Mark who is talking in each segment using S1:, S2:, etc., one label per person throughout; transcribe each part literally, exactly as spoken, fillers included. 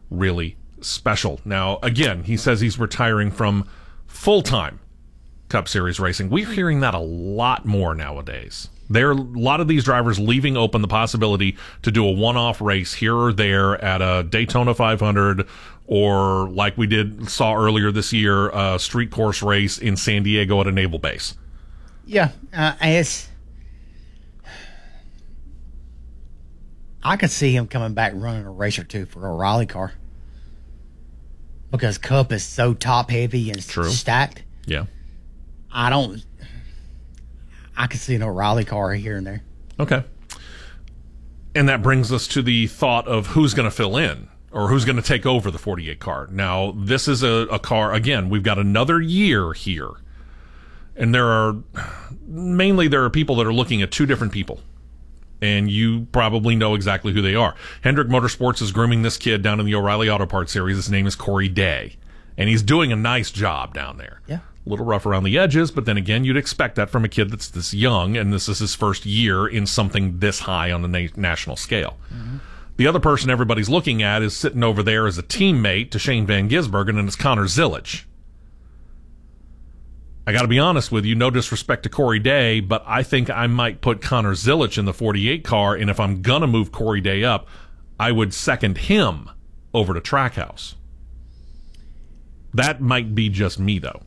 S1: really special. Now, again, he says he's retiring from full-time Cup Series racing. We're hearing that a lot more nowadays. There are a lot of these drivers leaving open the possibility to do a one-off race here or there at a Daytona five hundred, or like we did saw earlier this year, a street course race in San Diego at a naval base.
S2: Yeah, uh, it's. I could see him coming back running a race or two for a Raleigh car, because Cup is so top heavy and
S1: True.
S2: stacked.
S1: Yeah,
S2: I don't. I could see an O'Reilly car here and there.
S1: Okay. And that brings us to the thought of who's going to fill in, or who's going to take over the forty-eight car. Now, this is a, a car, again, we've got another year here. And there are, mainly there are people that are looking at two different people. And you probably know exactly who they are. Hendrick Motorsports is grooming this kid down in the O'Reilly Auto Parts Series. His name is Corey Day. And he's doing a nice job down there.
S2: Yeah.
S1: A little rough around the edges, but then again, you'd expect that from a kid that's this young, and this is his first year in something this high on the na- national scale. Mm-hmm. The other person everybody's looking at is sitting over there as a teammate to Shane Van Gisbergen, and it's Connor Zilisch. I got to be honest with you, no disrespect to Corey Day, but I think I might put Connor Zilisch in the forty-eight car, and if I'm going to move Corey Day up, I would second him over to Trackhouse. That might be just me, though.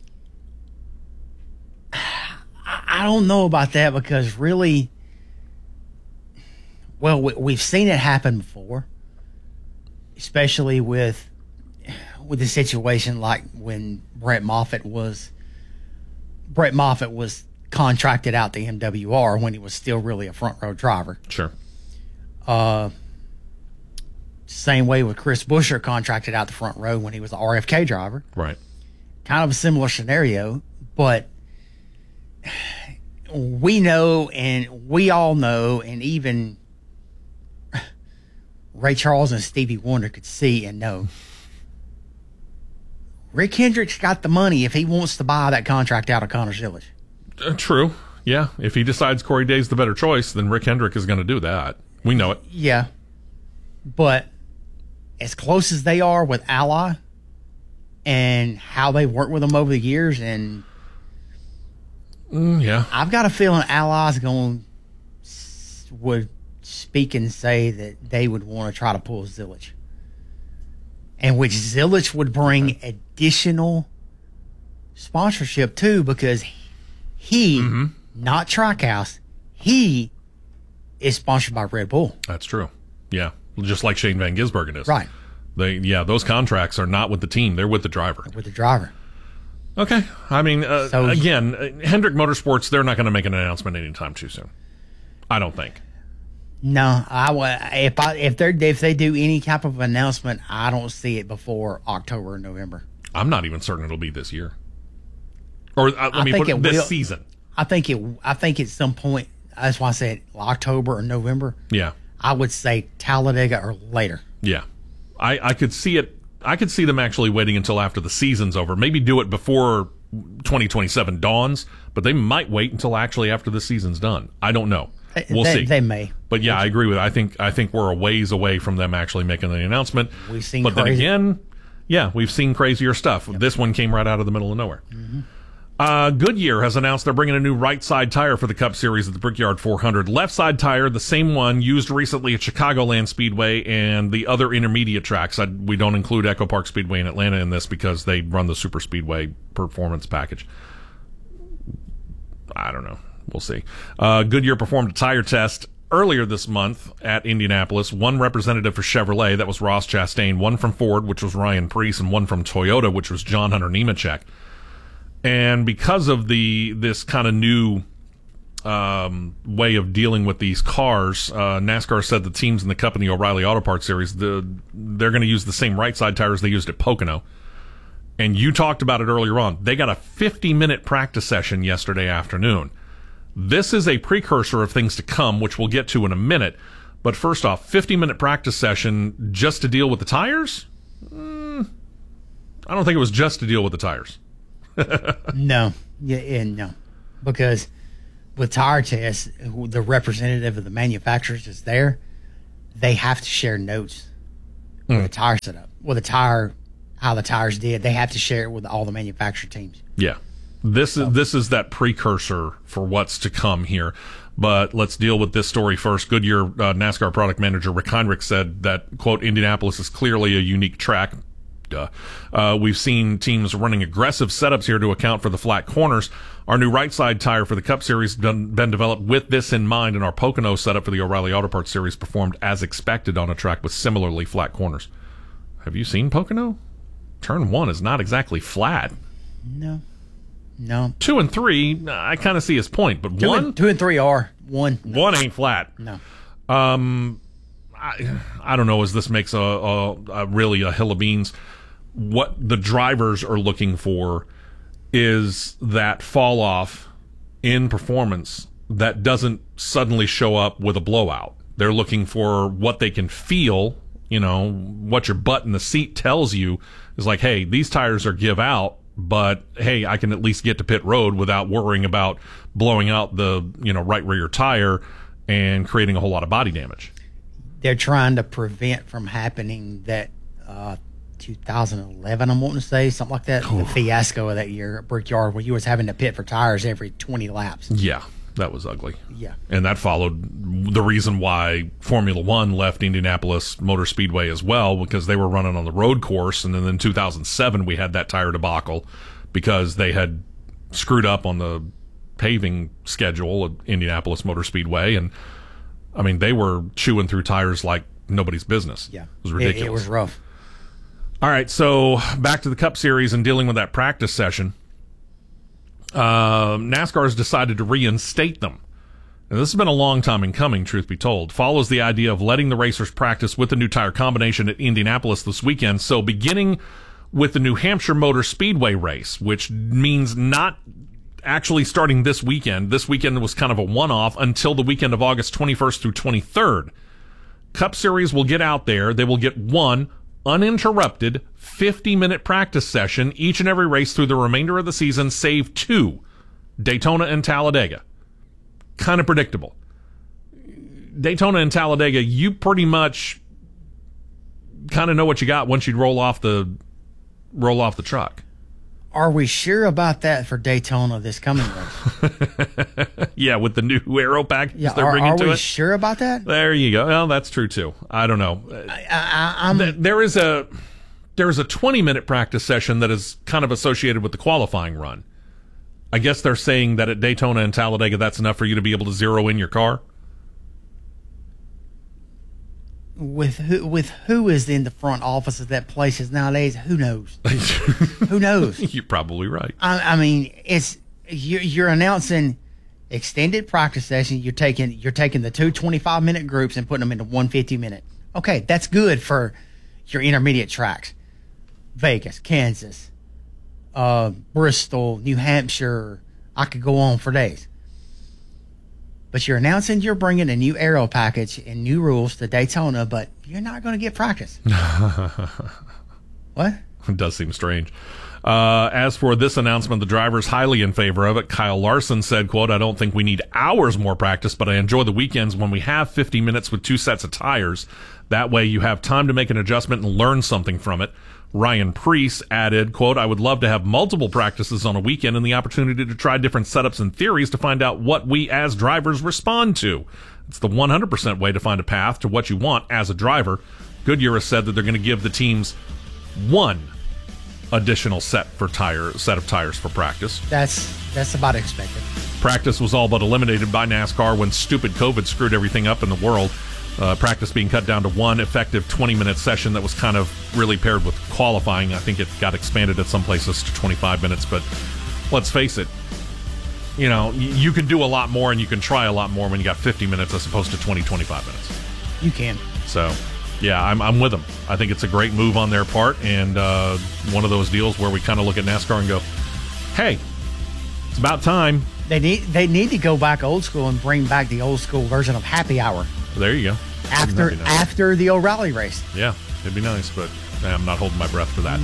S2: I don't know about that, because really, well, we, we've seen it happen before, especially with with the situation like when Brett Moffitt was Brett Moffitt was contracted out to M W R when he was still really a front row driver.
S1: Sure.
S2: Uh, same way with Chris Buescher contracted out the front row when he was the R F K driver.
S1: Right.
S2: Kind of a similar scenario, but we know, and we all know, and even Ray Charles and Stevie Wonder could see and know, Rick Hendrick's got the money if he wants to buy that contract out of Connor Zilisch.
S1: Uh, true. Yeah. If he decides Corey Day's the better choice, then Rick Hendrick is going to do that. We know it.
S2: Yeah. But as close as they are with Ally and how they've worked with them over the years, and
S1: Mm, yeah.
S2: I've got a feeling Allies going would speak and say that they would want to try to pull Zilisch, and which Zilisch would bring additional sponsorship too, because he,
S1: mm-hmm.
S2: not Trackhouse, he is sponsored by Red Bull.
S1: That's true. Yeah, just like Shane Van Gisbergen is.
S2: Right.
S1: They yeah, those contracts are not with the team; they're with the driver.
S2: With the driver.
S1: Okay. I mean, uh,
S2: So-
S1: again, uh, Hendrick Motorsports, they're not going to make an announcement anytime too soon. I don't think.
S2: No, I wa- if I if they if they do any type of announcement, I don't see it before October or November.
S1: I'm not even certain it'll be this year. Or uh, let
S2: I
S1: me
S2: think
S1: put it
S2: it
S1: this
S2: will.
S1: season.
S2: I think it. I think at some point. That's why I said October or November.
S1: Yeah.
S2: I would say Talladega or later.
S1: Yeah. I, I could see it. I could see them actually waiting until after the season's over. Maybe do it before twenty twenty-seven dawns, but they might wait until actually after the season's done. I don't know. We'll
S2: they,
S1: see.
S2: They may.
S1: But yeah, I agree with it. I think I think we're a ways away from them actually making the announcement.
S2: We've seen
S1: but
S2: crazy.
S1: then again, yeah, we've seen crazier stuff. Yep. This one came right out of the middle of nowhere. Mm-hmm. Uh, Goodyear has announced they're bringing a new right side tire for the Cup Series at the Brickyard four hundred. Left side tire, the same one used recently at Chicagoland Speedway and the other intermediate tracks. I, we don't include Echo Park Speedway in Atlanta in this because they run the Super Speedway performance package. I don't know. We'll see. Uh, Goodyear performed a tire test earlier this month at Indianapolis. One representative for Chevrolet, that was Ross Chastain. One from Ford, which was Ryan Preece, and one from Toyota, which was John Hunter Nemechek. And because of the this kind of new um, way of dealing with these cars, uh, NASCAR said the teams in the Cup and the O'Reilly Auto Parts Series, the, they're going to use the same right side tires they used at Pocono. And you talked about it earlier on. They got a fifty-minute practice session yesterday afternoon. This is a precursor of things to come, which we'll get to in a minute. But first off, fifty-minute practice session just to deal with the tires? Mm, I don't think it was just to deal with the tires.
S2: No, yeah, yeah, no, because with tire tests, the representative of the manufacturers is there. They have to share notes with the tire setup, with the tire, how the tires did. They have to share it with all the manufacturer teams.
S1: Yeah. This is this is that precursor for what's to come here. But let's deal with this story first. Goodyear uh, NASCAR product manager Rick Heinrich said that, quote, Indianapolis is clearly a unique track. Duh. Uh, we've seen teams running aggressive setups here to account for the flat corners. Our new right side tire for the Cup Series has been, been developed with this in mind, and our Pocono setup for the O'Reilly Auto Parts Series performed as expected on a track with similarly flat corners. Have you seen Pocono? Turn one is not exactly flat.
S2: No. No.
S1: Two and three, I kind of see his point, but
S2: two
S1: one,
S2: and, two and three are one. No.
S1: One ain't flat.
S2: No.
S1: Um, I, I don't know. As this makes a, a, a really a hill of beans. What the drivers are looking for is that fall off in performance that doesn't suddenly show up with a blowout. They're looking for what they can feel. You know, what your butt in the seat tells you is like, hey, these tires are give out. But hey, I can at least get to pit road without worrying about blowing out the, you know, right rear tire and creating a whole lot of body damage.
S2: They're trying to prevent from happening that uh, two thousand eleven, I'm wanting to say, something like that, the fiasco of that year at Brickyard, where you was having to pit for tires every twenty laps.
S1: Yeah, that was ugly.
S2: Yeah.
S1: And that followed the reason why Formula One left Indianapolis Motor Speedway as well, because they were running on the road course. And then in two thousand seven, we had that tire debacle because they had screwed up on the paving schedule at Indianapolis Motor Speedway. And, I mean, they were chewing through tires like nobody's business.
S2: Yeah.
S1: It was ridiculous.
S2: It, it was rough.
S1: All right, so back to the Cup Series and dealing with that practice session. Uh, NASCAR has decided to reinstate them. And this has been a long time in coming, truth be told. Follows the idea of letting the racers practice with the new tire combination at Indianapolis this weekend. So beginning with the New Hampshire Motor Speedway race, which means not actually starting this weekend. This weekend was kind of a one-off until the weekend of August twenty-first through twenty-third. Cup Series will get out there. They will get one uninterrupted fifty-minute practice session each and every race through the remainder of the season, save two, Daytona and Talladega. Kind of predictable. Daytona and Talladega, you pretty much kind of know what you got once you roll off the roll off the truck.
S2: Are we sure about that for Daytona this coming race?
S1: Yeah, with the new aero package
S2: Yeah,
S1: they're
S2: are,
S1: bringing
S2: are
S1: to
S2: we
S1: it.
S2: sure about that?
S1: There you go. Well, that's true too. I don't know.
S2: I, I, I'm,
S1: Th- There is a there is a twenty minute practice session that is kind of associated with the qualifying run. I guess they're saying that at Daytona and Talladega, that's enough for you to be able to zero in your car.
S2: with who with who is in the front office of that places nowadays? Who knows? Who knows?
S1: You're probably right.
S2: I, I mean, it's you're, you're announcing extended practice session. You're taking you're taking the two twenty-five minute groups and putting them into one fifty minute. Okay, that's good for your intermediate tracks. Vegas, Kansas, uh, Bristol, New Hampshire. I could go on for days. But you're announcing you're bringing a new aero package and new rules to Daytona, but you're not going to get practice. What?
S1: It does seem strange. Uh, as for this announcement, the driver's highly in favor of it. Kyle Larson said, quote, "I don't think we need hours more practice, but I enjoy the weekends when we have fifty minutes with two sets of tires. That way you have time to make an adjustment and learn something from it." Ryan Preece added, quote, "I would love to have multiple practices on a weekend and the opportunity to try different setups and theories to find out what we as drivers respond to. It's the one hundred percent way to find a path to what you want as a driver." Goodyear has said that they're going to give the teams one additional set for tire set of tires for practice.
S2: That's that's about expected.
S1: Practice was all but eliminated by NASCAR when stupid COVID screwed everything up in the world. Uh, practice being cut down to one effective twenty-minute session that was kind of really paired with qualifying. I think it got expanded at some places to twenty-five minutes, but let's face it, you know, y- you can do a lot more and you can try a lot more when you got fifty minutes as opposed to twenty, twenty-five minutes.
S2: You can.
S1: So, yeah, I'm, I'm with them. I think it's a great move on their part, and uh, one of those deals where we kind of look at NASCAR and go, hey, it's about time.
S2: They need they need to go back old school and bring back the old school version of happy hour
S1: There you go.
S2: after
S1: That'd be nice.
S2: after the O'Reilly race.
S1: Yeah, it'd be nice, but I'm not holding my breath for that.
S2: No.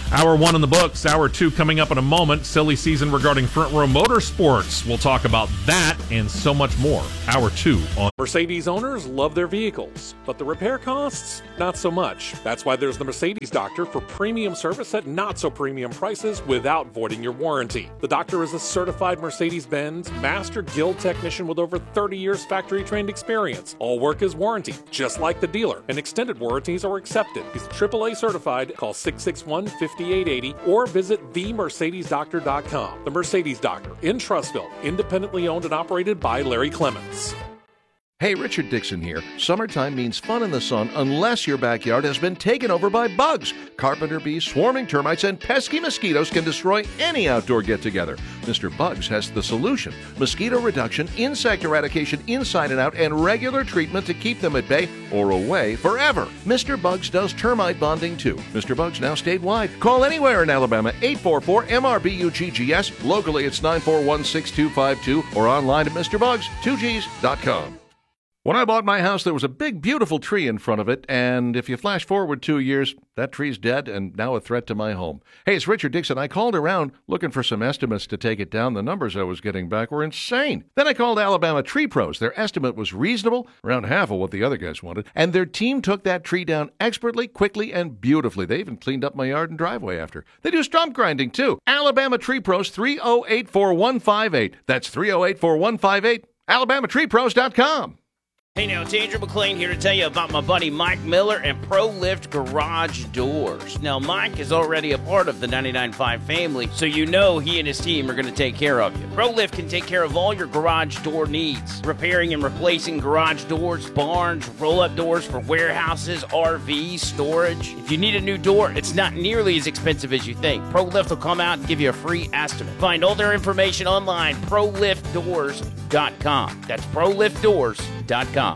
S1: Hour one in the books. Hour two coming up in a moment. Silly season regarding Front Row Motorsports. We'll talk about that and so much more. Hour two on
S3: Mercedes owners love their vehicles, but the repair costs, not so much. That's why there's the Mercedes Doctor for premium service at not so premium prices without voiding your warranty. The Doctor is a certified Mercedes-Benz Master Guild technician with over thirty years factory trained experience. All work is warranted, just like the dealer, and extended warranties are accepted. He's triple A certified. Call six six one, five eight eight zero or visit the mercedes doctor dot com. The Mercedes Doctor in Trussville, independently owned and operated by Larry Clements.
S4: Hey, Richard Dixon here. Summertime means fun in the sun unless your backyard has been taken over by bugs. Carpenter bees, swarming termites, and pesky mosquitoes can destroy any outdoor get-together. Mister Bugs has the solution. Mosquito reduction, insect eradication inside and out, and regular treatment to keep them at bay or away forever. Mister Bugs does termite bonding too. Mister Bugs now statewide. Call anywhere in Alabama, eight four four M R B U G G S. Locally, it's nine four one, six two five two or online at Mister Bugs two Gs dot com. When I bought my house, there was a big, beautiful tree in front of it, and if you flash forward two years, that tree's dead and now a threat to my home. Hey, it's Richard Dixon. I called around looking for some estimates to take it down. The numbers I was getting back were insane. Then I called Alabama Tree Pros. Their estimate was reasonable, around half of what the other guys wanted, and their team took that tree down expertly, quickly, and beautifully. They even cleaned up my yard and driveway after. They do stump grinding, too. Alabama Tree Pros, three oh eight, four one five eight. That's three oh eight, four one five eight, alabama tree pros dot com.
S5: Hey now, it's Andrew McLean here to tell you about my buddy Mike Miller and ProLift Garage Doors. Now, Mike is already a part of the ninety-nine point five family, so you know he and his team are going to take care of you. ProLift can take care of all your garage door needs, repairing and replacing garage doors, barns, roll-up doors for warehouses, R Vs, storage. If you need a new door, it's not nearly as expensive as you think. ProLift will come out and give you a free estimate. Find all their information online, pro lift doors dot com. That's pro lift doors dot com.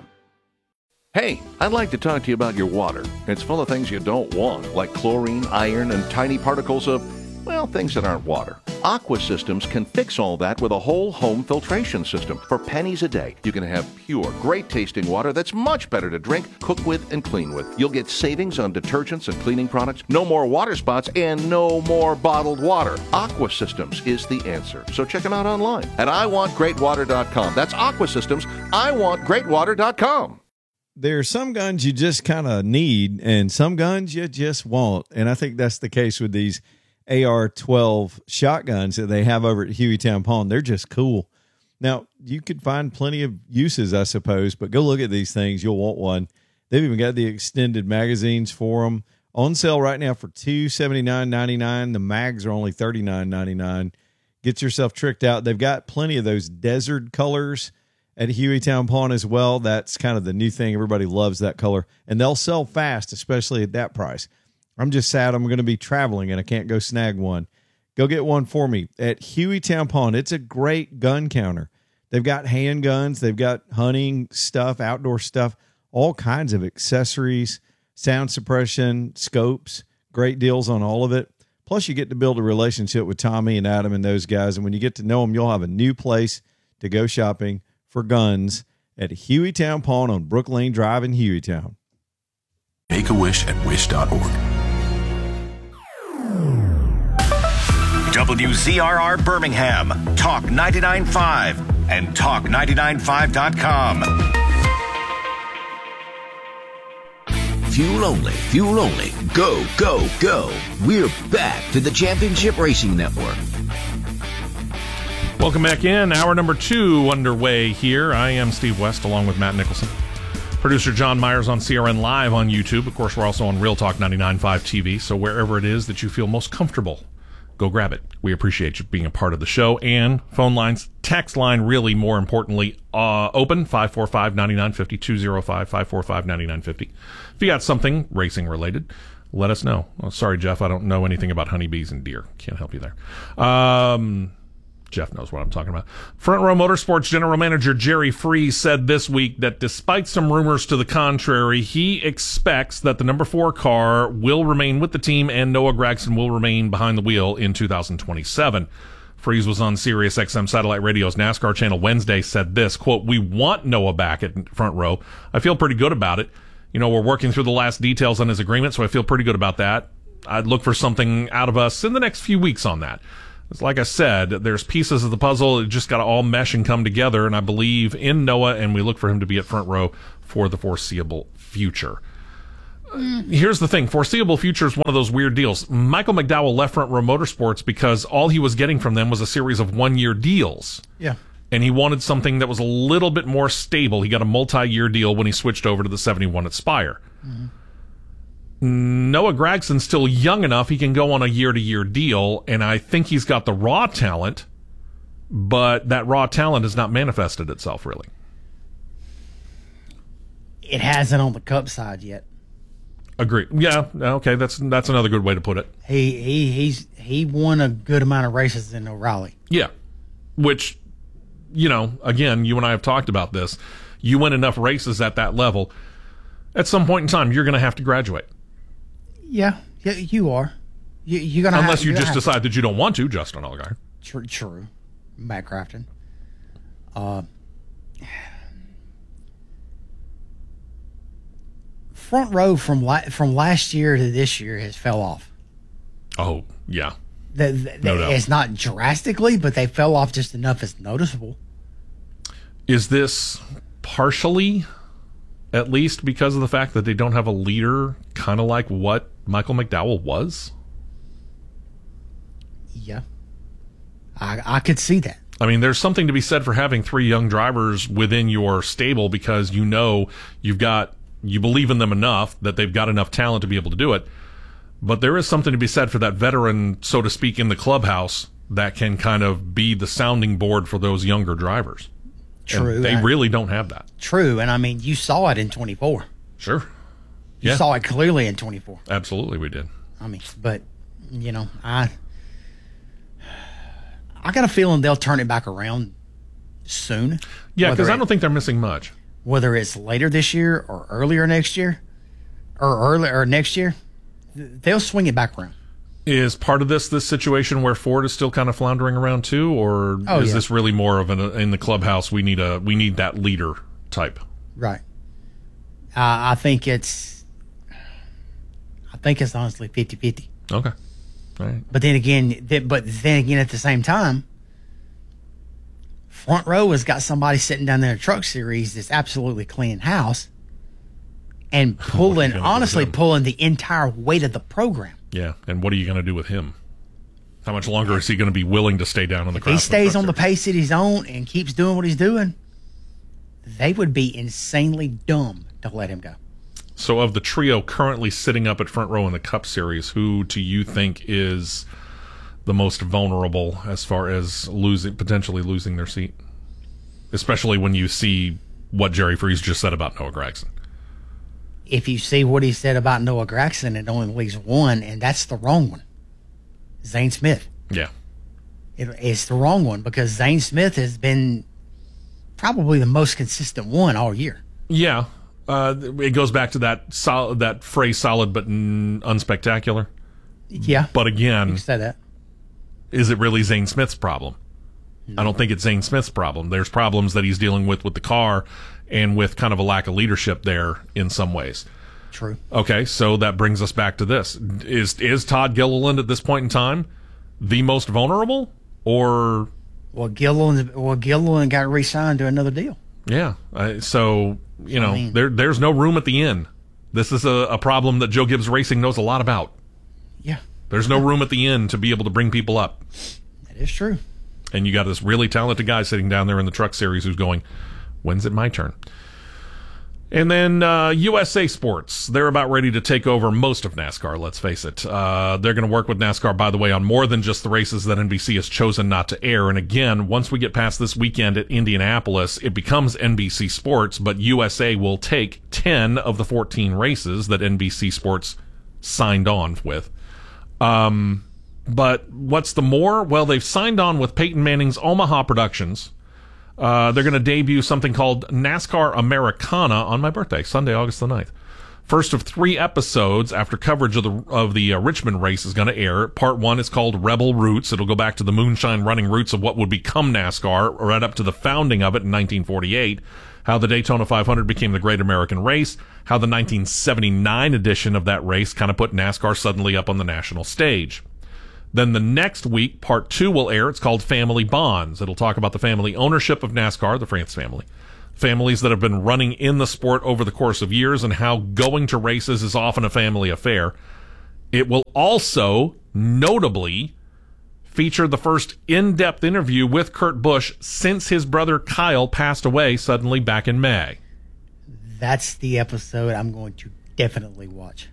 S4: Hey, I'd like to talk to you about your water. It's full of things you don't want, like chlorine, iron, and tiny particles of, well, things that aren't water. Aqua Systems can fix all that with a whole home filtration system. For pennies a day, you can have pure, great-tasting water that's much better to drink, cook with, and clean with. You'll get savings on detergents and cleaning products, no more water spots, and no more bottled water. Aqua Systems is the answer. So check them out online at I want great water dot com. That's Aqua Systems, I want great water dot com.
S6: There are some guns you just kind of need and some guns you just want. And I think that's the case with these A R twelve shotguns that they have over at Hueytown Pawn. They're just cool. Now, you could find plenty of uses, I suppose, but go look at these things. You'll want one. They've even got the extended magazines for them on sale right now for two hundred seventy-nine ninety-nine. The mags are only thirty-nine ninety-nine. Get yourself tricked out. They've got plenty of those desert colors at Hueytown Pawn as well. That's kind of the new thing. Everybody loves that color, and they'll sell fast, especially at that price. I'm just sad I'm going to be traveling and I can't go snag one. Go get one for me at Hueytown Pawn. It's a great gun counter. They've got handguns. They've got hunting stuff, outdoor stuff, all kinds of accessories, sound suppression, scopes, great deals on all of it. Plus, you get to build a relationship with Tommy and Adam and those guys, and when you get to know them, you'll have a new place to go shopping for guns at Hueytown Pawn on Brook Lane Drive in Hueytown.
S7: Make a wish at wish dot org. W Z R R Birmingham, Talk ninety-nine point five, and talk ninety-nine point five dot com.
S8: Fuel only, fuel only. Go, go, go. We're back to the Championship Racing Network.
S1: Welcome back in. Hour number two underway here. I am Steve West along with Matt Nicholson. Producer John Myers on C R N Live on YouTube. Of course, we're also on Real Talk ninety-nine point five T V, so wherever it is that you feel most comfortable, go grab it. We appreciate you being a part of the show. And phone lines, text line, really more importantly, uh, open, five four five, nine nine five zero, two oh five, five four five, nine nine five zero. If you got something racing related, let us know. Oh, sorry, Jeff, I don't know anything about honeybees and deer. Can't help you there. Um... Jeff knows what I'm talking about. Front Row Motorsports General Manager Jerry Freese said this week that despite some rumors to the contrary, he expects that the number four car will remain with the team and Noah Gragson will remain behind the wheel in two thousand twenty-seven. Freese was on Sirius X M Satellite Radio's NASCAR channel Wednesday, said this, quote, "We want Noah back at Front Row. I feel pretty good about it. You know, we're working through the last details on his agreement, so I feel pretty good about that. I'd look for something out of us in the next few weeks on that. It's like I said, there's pieces of the puzzle. It just got to all mesh and come together, and I believe in Noah, and we look for him to be at front row for the foreseeable future. Mm. Here's the thing. Foreseeable future is one of those weird deals. Michael McDowell left Front Row Motorsports because all he was getting from them was a series of one-year deals.
S2: Yeah.
S1: And he wanted something that was a little bit more stable. He got a multi-year deal when he switched over to the seventy-one at Spire. Mm-hmm. Noah Gragson's still young enough. He can go on a year-to-year deal, and I think he's got the raw talent, but that raw talent has not manifested itself, really.
S2: It hasn't on the Cup side yet.
S1: Agree. Yeah, okay, that's that's another good way to put it.
S2: He he he's he won a good amount of races in O'Reilly.
S1: Yeah, which, you know, again, you and I have talked about this. You win enough races at that level, at some point in time, you're going to have to graduate.
S2: Yeah, yeah, you are. You, you're gonna
S1: unless
S2: have,
S1: you
S2: you're
S1: just
S2: gonna
S1: decide that you don't want to, Justin Allgaier.
S2: True, true. Matt Crafton. Uh, front row from la- from last year to this year has fell off.
S1: Oh yeah,
S2: the, the,
S1: no doubt.
S2: It's not drastically, but they fell off just enough it's noticeable.
S1: Is this partially, at least, because of the fact that they don't have a leader, kind of like what Michael McDowell was?
S2: Yeah, I I could see that.
S1: I mean, there's something to be said for having three young drivers within your stable because you know you've got, you believe in them enough that they've got enough talent to be able to do it. But there is something to be said for that veteran, so to speak, in the clubhouse that can kind of be the sounding board for those younger drivers.
S2: True.
S1: And they
S2: and,
S1: really don't have that.
S2: True. And I mean, you saw it in twenty-four.
S1: Sure.
S2: You
S1: yeah.
S2: saw it clearly in twenty-four.
S1: Absolutely, we did.
S2: I mean, but, you know, I I got a feeling they'll turn it back around soon.
S1: Yeah, because I don't think they're missing much.
S2: Whether it's later this year or earlier next year or early or next year, they'll swing it back around.
S1: Is part of this this situation where Ford is still kind of floundering around too, or
S2: oh,
S1: is
S2: yeah.
S1: this really more of an in the clubhouse? We need a we need that leader type.
S2: Right. Uh, I think it's. I think it's honestly fifty-fifty.
S1: Okay. All right.
S2: But then again, th- but then again, at the same time, front row has got somebody sitting down there in a truck series that's absolutely cleaning house and pulling, honestly, pulling the entire weight of the program.
S1: Yeah, and what are you going to do with him? How much longer is he going to be willing to stay down in the
S2: If he stays on the pace that he's on and keeps doing what he's doing, they would be insanely dumb to let him go.
S1: So of the trio currently sitting up at front row in the Cup Series, who do you think is the most vulnerable as far as losing, potentially losing their seat? Especially when you see what Jerry Freese just said about Noah Gragson.
S2: If you see what he said about Noah Gragson, it only leaves one, and that's the wrong one. Zane Smith.
S1: Yeah.
S2: It, it's the wrong one because Zane Smith has been probably the most consistent one all year.
S1: Yeah. Uh, it goes back to that sol- that phrase, solid but n- unspectacular.
S2: Yeah.
S1: But again,
S2: you can say that.
S1: Is it really Zane Smith's problem? No. I don't think it's Zane Smith's problem. There's problems that he's dealing with with the car and with kind of a lack of leadership there in some ways.
S2: True.
S1: Okay, so that brings us back to this. Is is Todd Gilliland at this point in time the most vulnerable? Or
S2: Well, Gilliland, well, Gilliland got re-signed to another deal.
S1: Yeah. Uh, so, you know,
S2: I mean,
S1: there there's no room at the inn. This is a, a problem that Joe Gibbs Racing knows a lot about.
S2: Yeah.
S1: There's no room at the inn to be able to bring people up.
S2: That is true.
S1: And you got this really talented guy sitting down there in the truck series who's going, when's it my turn? And then uh, U S A Sports, they're about ready to take over most of NASCAR, let's face it. Uh, they're going to work with NASCAR, by the way, on more than just the races that N B C has chosen not to air. And again, once we get past this weekend at Indianapolis, it becomes N B C Sports, but U S A will take ten of the fourteen races that N B C Sports signed on with. Um, but what's the more? Well, they've signed on with Peyton Manning's Omaha Productions. Uh, they're going to debut something called NASCAR Americana on my birthday, Sunday, August the ninth. First of three episodes after coverage of the of the uh, Richmond race is going to air. Part one is called Rebel Roots. It'll go back to the moonshine running roots of what would become NASCAR, right up to the founding of it in nineteen forty-eight. how the Daytona five hundred became the Great American Race, how the nineteen seventy-nine edition of that race kind of put NASCAR suddenly up on the national stage. Then the next week, part two will air. It's called Family Bonds. It'll talk about the family ownership of NASCAR, the France family, families that have been running in the sport over the course of years, and how going to races is often a family affair. It will also, notably, feature the first in-depth interview with Kurt Busch since his brother Kyle passed away suddenly back in May.
S2: That's the episode I'm going to definitely watch.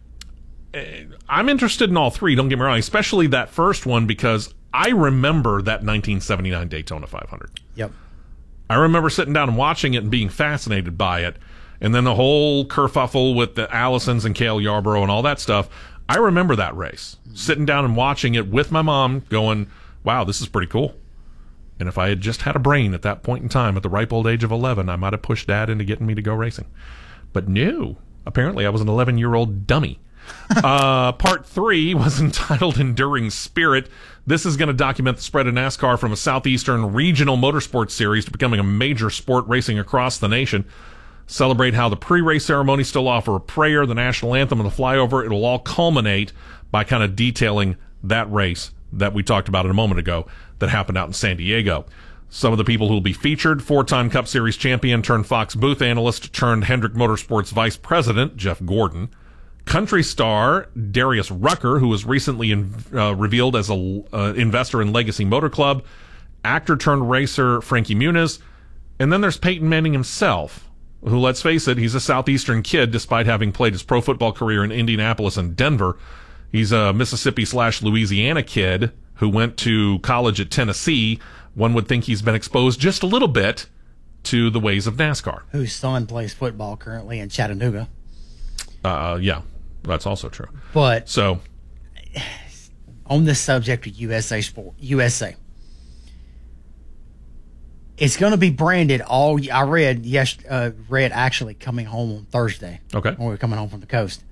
S1: I'm interested in all three, don't get me wrong, especially that first one, because I remember that nineteen seventy-nine Daytona five hundred.
S2: Yep.
S1: I remember sitting down and watching it and being fascinated by it, and then the whole kerfuffle with the Allisons and Cale Yarborough and all that stuff. I remember that race, sitting down and watching it with my mom going, wow, this is pretty cool. And if I had just had a brain at that point in time, at the ripe old age of eleven, I might have pushed Dad into getting me to go racing. But no, apparently I was an eleven-year-old dummy. uh, part three was entitled Enduring Spirit. This is going to document the spread of NASCAR from a southeastern regional motorsports series to becoming a major sport racing across the nation. Celebrate how the pre-race ceremony still offer a prayer, the national anthem, and the flyover. It will all culminate by kind of detailing that race that we talked about a moment ago that happened out in San Diego. Some of the people who will be featured: four-time Cup Series champion turned Fox booth analyst turned Hendrick Motorsports vice president Jeff Gordon, country star Darius Rucker, who was recently in, uh, revealed as an uh, investor in Legacy Motor Club, actor turned racer Frankie Muniz, and then there's Peyton Manning himself, who, let's face it, he's a Southeastern kid despite having played his pro football career in Indianapolis and Denver. He's a Mississippi slash Louisiana kid who went to college at Tennessee. One would think he's been exposed just a little bit to the ways of NASCAR.
S2: Whose son plays football currently in Chattanooga.
S1: Uh, yeah, that's also true.
S2: But
S1: so,
S2: on this subject of U S A Sport, U S A, it's going to be branded all. I read yes, uh, read actually coming home on Thursday.
S1: Okay,
S2: when we we're coming home from the coast.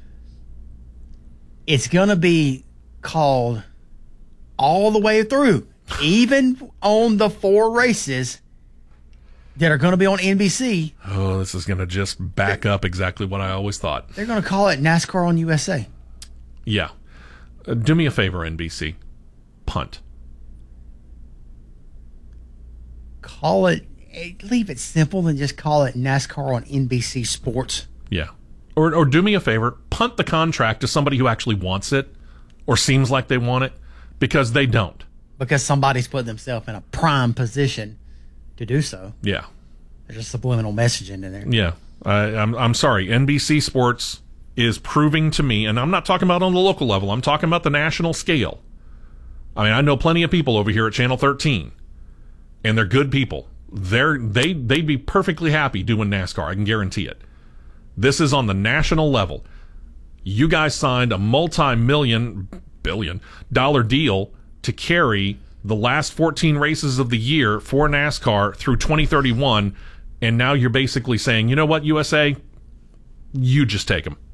S2: It's going to be called all the way through, even on the four races that are going to be on N B C.
S1: Oh, this is going to just back up exactly what I always thought.
S2: They're going to call it NASCAR on U S A.
S1: Yeah. Uh, do me a favor, N B C. Punt.
S2: Call it, leave it simple and just call it NASCAR on N B C Sports.
S1: Yeah. Or, or do me a favor, punt the contract to somebody who actually wants it or seems like they want it, because they don't.
S2: Because somebody's put themselves in a prime position to do so.
S1: Yeah.
S2: There's a subliminal messaging in there.
S1: Yeah. I, I'm, I'm sorry. N B C Sports is proving to me, and I'm not talking about on the local level, I'm talking about the national scale. I mean, I know plenty of people over here at Channel thirteen, and they're good people. They're, they, they'd be perfectly happy doing NASCAR. I can guarantee it. This is on the national level. You guys signed a multi-million, billion dollar deal to carry the last fourteen races of the year for NASCAR through twenty thirty-one, and now you're basically saying, you know what, U S A, you just take them.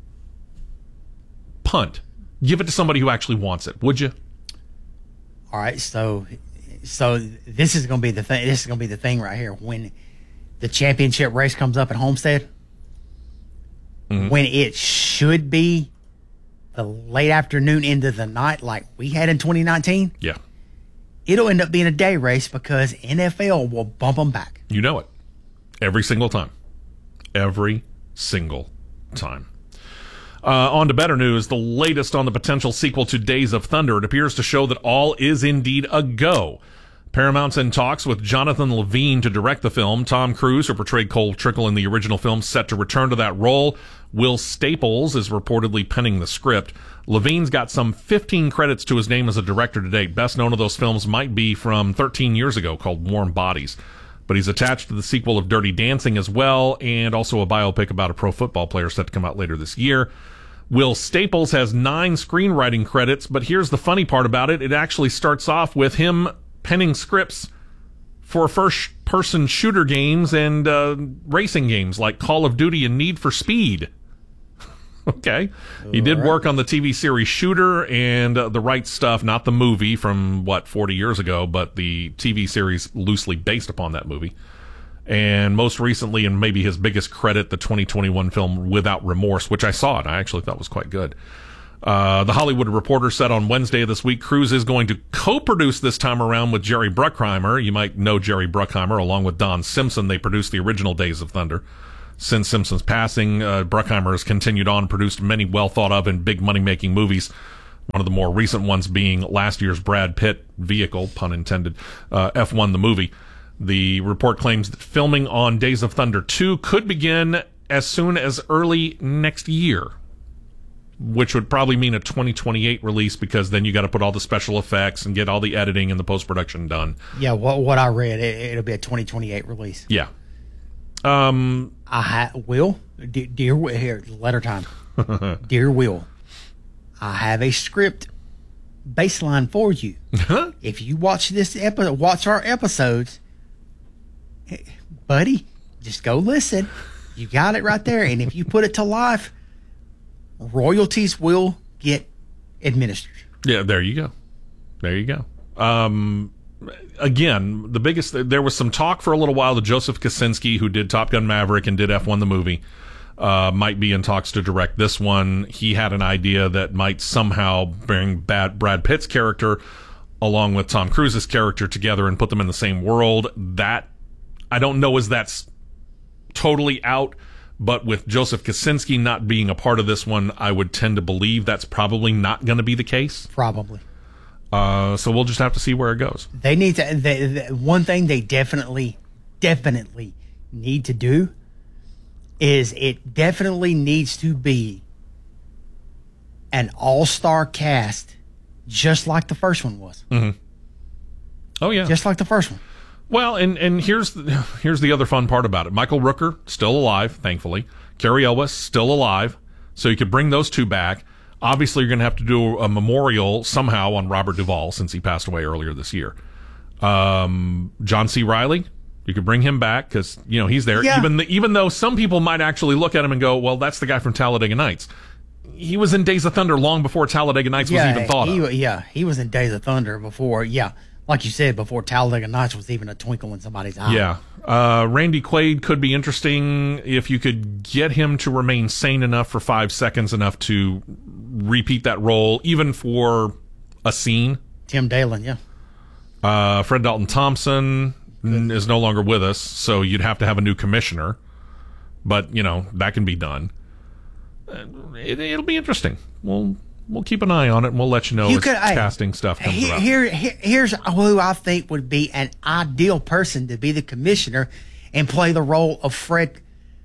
S1: Punt. Give it to somebody who actually wants it, would you?
S2: All right, so so this is going to be the thing. This is going to be the thing right here. When the championship race comes up at Homestead, mm-hmm. when it should be the late afternoon into the night like we had in twenty nineteen,
S1: yeah,
S2: it'll end up being a day race because N F L will bump them back.
S1: You know it. Every single time. Every single time. Uh, on to better news, the latest on the potential sequel to Days of Thunder. It appears to show that all is indeed a go. Paramount's in talks with Jonathan Levine to direct the film. Tom Cruise, who portrayed Cole Trickle in the original film, set to return to that role. Will Staples is reportedly penning the script. Levine's got some fifteen credits to his name as a director to date. Best known of those films might be from thirteen years ago, called Warm Bodies. But he's attached to the sequel of Dirty Dancing as well, and also a biopic about a pro football player set to come out later this year. Will Staples has nine screenwriting credits, but here's the funny part about it. It actually starts off with him penning scripts for first-person shooter games and uh, racing games like Call of Duty and Need for Speed. Okay. He did
S2: right.
S1: work on the T V series Shooter and uh, The Right Stuff, not the movie from, what, forty years ago, but the T V series loosely based upon that movie. and most recently, and maybe his biggest credit, the twenty twenty-one film Without Remorse, which I saw and I actually thought was quite good. Uh, the Hollywood Reporter said on Wednesday of this week, Cruise is going to co-produce this time around with Jerry Bruckheimer. You might know Jerry Bruckheimer, along with Don Simpson. They produced the original Days of Thunder. Since Simpson's passing, uh, Bruckheimer has continued on, produced many well-thought-of and big money-making movies. One of the more recent ones being last year's Brad Pitt vehicle, pun intended, uh, F one the movie. The report claims that filming on Days of Thunder two could begin as soon as early next year, which would probably mean a twenty twenty-eight release, because then you got to put all the special effects and get all the editing and the post-production done.
S2: Yeah, what what I read, it, it'll be a twenty twenty-eight release.
S1: Yeah. Um,
S2: I ha- Will, de- dear Will, here, letter time. Dear Will, I have a script baseline for you. If you watch this episode, watch our episodes, buddy, just go listen. You got it right there. And if you put it to life, royalties will get administered.
S1: Yeah, there you go. There you go. Um, again, the biggest, there was some talk for a little while that Joseph Kosinski, who did Top Gun Maverick and did F one the movie, uh, might be in talks to direct this one. He had an idea that might somehow bring Bad, Brad Pitt's character along with Tom Cruise's character together and put them in the same world. That, I don't know as that's totally out, but with Joseph Kosinski not being a part of this one, I would tend to believe that's probably not going to be the case.
S2: Probably.
S1: Uh, so we'll just have to see where it goes.
S2: They need to. They, they, one thing they definitely, definitely need to do is it definitely needs to be an all-star cast, just like the first one was.
S1: Mm-hmm. Oh yeah,
S2: just like the first one.
S1: Well, and and here's the, here's the other fun part about it. Michael Rooker still alive, thankfully. Cary Elwes still alive, so you could bring those two back. Obviously, you're going to have to do a memorial somehow on Robert Duvall, since he passed away earlier this year. Um, John C. Reilly, you could bring him back because, you know, he's there.
S2: Yeah.
S1: Even the, even though some people might actually look at him and go, well, that's the guy from Talladega Nights. He was in Days of Thunder long before Talladega Nights
S2: yeah,
S1: was even thought
S2: he,
S1: of.
S2: Yeah, he was in Days of Thunder before, yeah, like you said, before Talladega Nights was even a twinkle in somebody's eye.
S1: Yeah. Uh, Randy Quaid could be interesting if you could get him to remain sane enough for five seconds enough to repeat that role, even for a scene.
S2: Tim Dillon, yeah.
S1: Uh, Fred Dalton Thompson n- is no longer with us, so you'd have to have a new commissioner. But, you know, that can be done. Uh, it, it'll be interesting. We'll we'll keep an eye on it, and we'll let you know
S2: You
S1: as
S2: could- hey,
S1: casting stuff comes
S2: Here,
S1: around.
S2: here, here- here's who I think would be an ideal person to be the commissioner and play the role of Fred.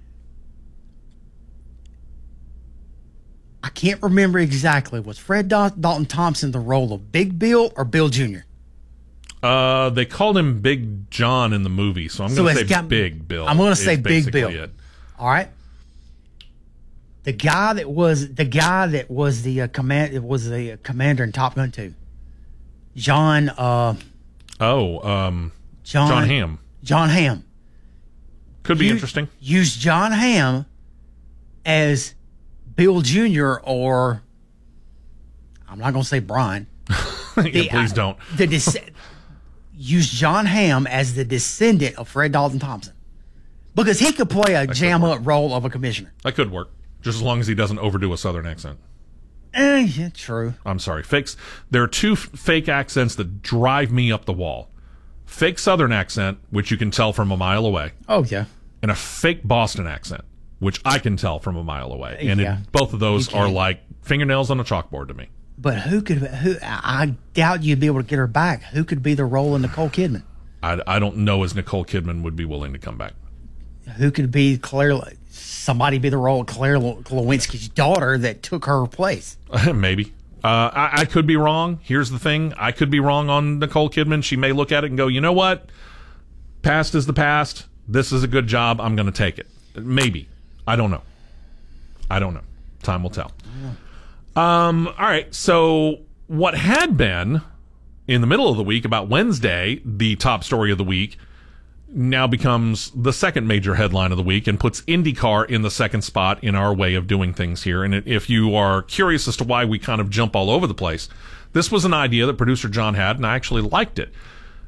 S2: I can't remember exactly. Was Fred Dal- Dalton Thompson the role of Big Bill or Bill Junior?
S1: Uh, they called him Big John in the movie, so I'm
S2: So
S1: going to
S2: it's
S1: say
S2: got-
S1: Big Bill.
S2: I'm gonna
S1: is
S2: say Big
S1: basically
S2: Bill.
S1: it.
S2: All right. The guy that was the guy that was the uh, command was the uh, commander in Top Gun two. John. Uh,
S1: Oh, um,
S2: John.
S1: John Hamm.
S2: John Hamm.
S1: Could be
S2: Use-
S1: interesting.
S2: Use John Hamm as Bill Junior or I'm not going to say Brian.
S1: Yeah,
S2: The-
S1: please
S2: uh,
S1: don't.
S2: The des- use John Hamm as the descendant of Fred Dalton Thompson, because he could play a jam up role of a commissioner.
S1: That could work, just as long as he doesn't overdo a Southern accent.
S2: Eh, yeah, true.
S1: I'm sorry. Fakes. There are two f- fake accents that drive me up the wall. Fake Southern accent, which you can tell from a mile away,
S2: Oh yeah.
S1: and a fake Boston accent, which I can tell from a mile away. And
S2: Yeah.
S1: it, both of those
S2: You
S1: are
S2: can.
S1: like fingernails on a chalkboard to me.
S2: But who could who? I doubt you'd be able to get her back. Who could be the role of Nicole Kidman?
S1: I, I don't know as Nicole Kidman would be willing to come back.
S2: Who could be Claire? Somebody be the role of Claire Lewinsky's daughter that took her place.
S1: Maybe. Uh, I, I could be wrong. Here's the thing. I could be wrong on Nicole Kidman. She may look at it and go, you know what? Past is the past. This is a good job. I'm going to take it. Maybe. I don't know. I don't know. Time will tell. Um, all right. So what had been in the middle of the week, about Wednesday, the top story of the week, now becomes the second major headline of the week and puts IndyCar in the second spot in our way of doing things here. And if you are curious as to why we kind of jump all over the place, this was an idea that producer John had, and I actually liked it.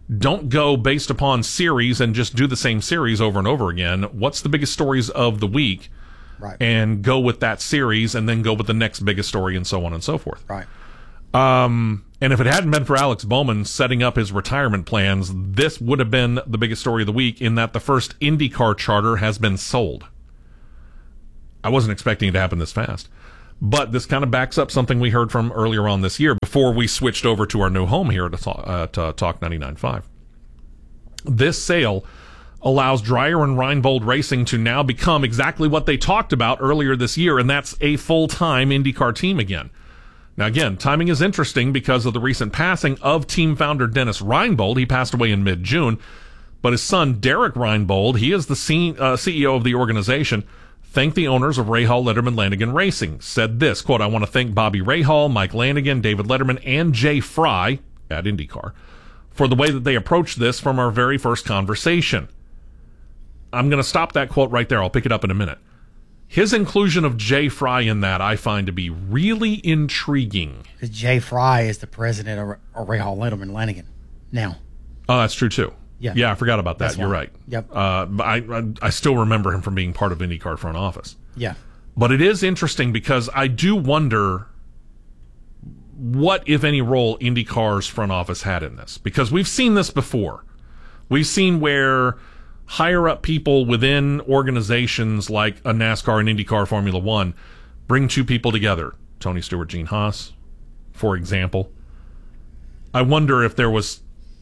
S1: Don't go based upon series and just do the same series over and over again. What's the biggest stories of the week?
S2: Right.
S1: And go with that series, and then go with the next biggest story, and so on and so forth.
S2: Right.
S1: Um, and if it hadn't been for Alex Bowman setting up his retirement plans, this would have been the biggest story of the week, in that the first IndyCar charter has been sold. I wasn't expecting it to happen this fast. But this kind of backs up something we heard from earlier on this year, before we switched over to our new home here at, uh, to Talk ninety-nine point five. This sale allows Dreyer and Reinbold Racing to now become exactly what they talked about earlier this year, and that's a full-time IndyCar team again. Now, again, timing is interesting because of the recent passing of team founder Dennis Reinbold. He passed away in mid-June, but his son, Derek Reinbold, he is the C- uh, C E O of the organization, thanked the owners of Rahal Letterman Lanigan Racing. Said this, quote, "I want to thank Bobby Rahal, Mike Lanigan, David Letterman, and Jay Fry at IndyCar for the way that they approached this from our very first conversation." I'm going to stop that quote right there. I'll pick it up in a minute. His inclusion of Jay Fry in that I find to be really intriguing.
S2: Because Jay Fry is the president of, of Rahal Letterman Lanigan now.
S1: Oh, that's true too.
S2: Yeah,
S1: yeah, I forgot about that.
S2: That's
S1: You're
S2: why.
S1: right.
S2: Yep.
S1: Uh, but I, I I still remember him from being part of IndyCar front office.
S2: Yeah.
S1: But it is interesting because I do wonder what, if any, role IndyCar's front office had in this. Because we've seen this before. We've seen where higher up people within organizations like a NASCAR and IndyCar Formula One bring two people together. Tony Stewart, Gene Haas, for example. I wonder if there was,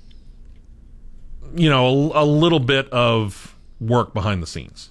S1: you know, a, a little bit of work behind the scenes.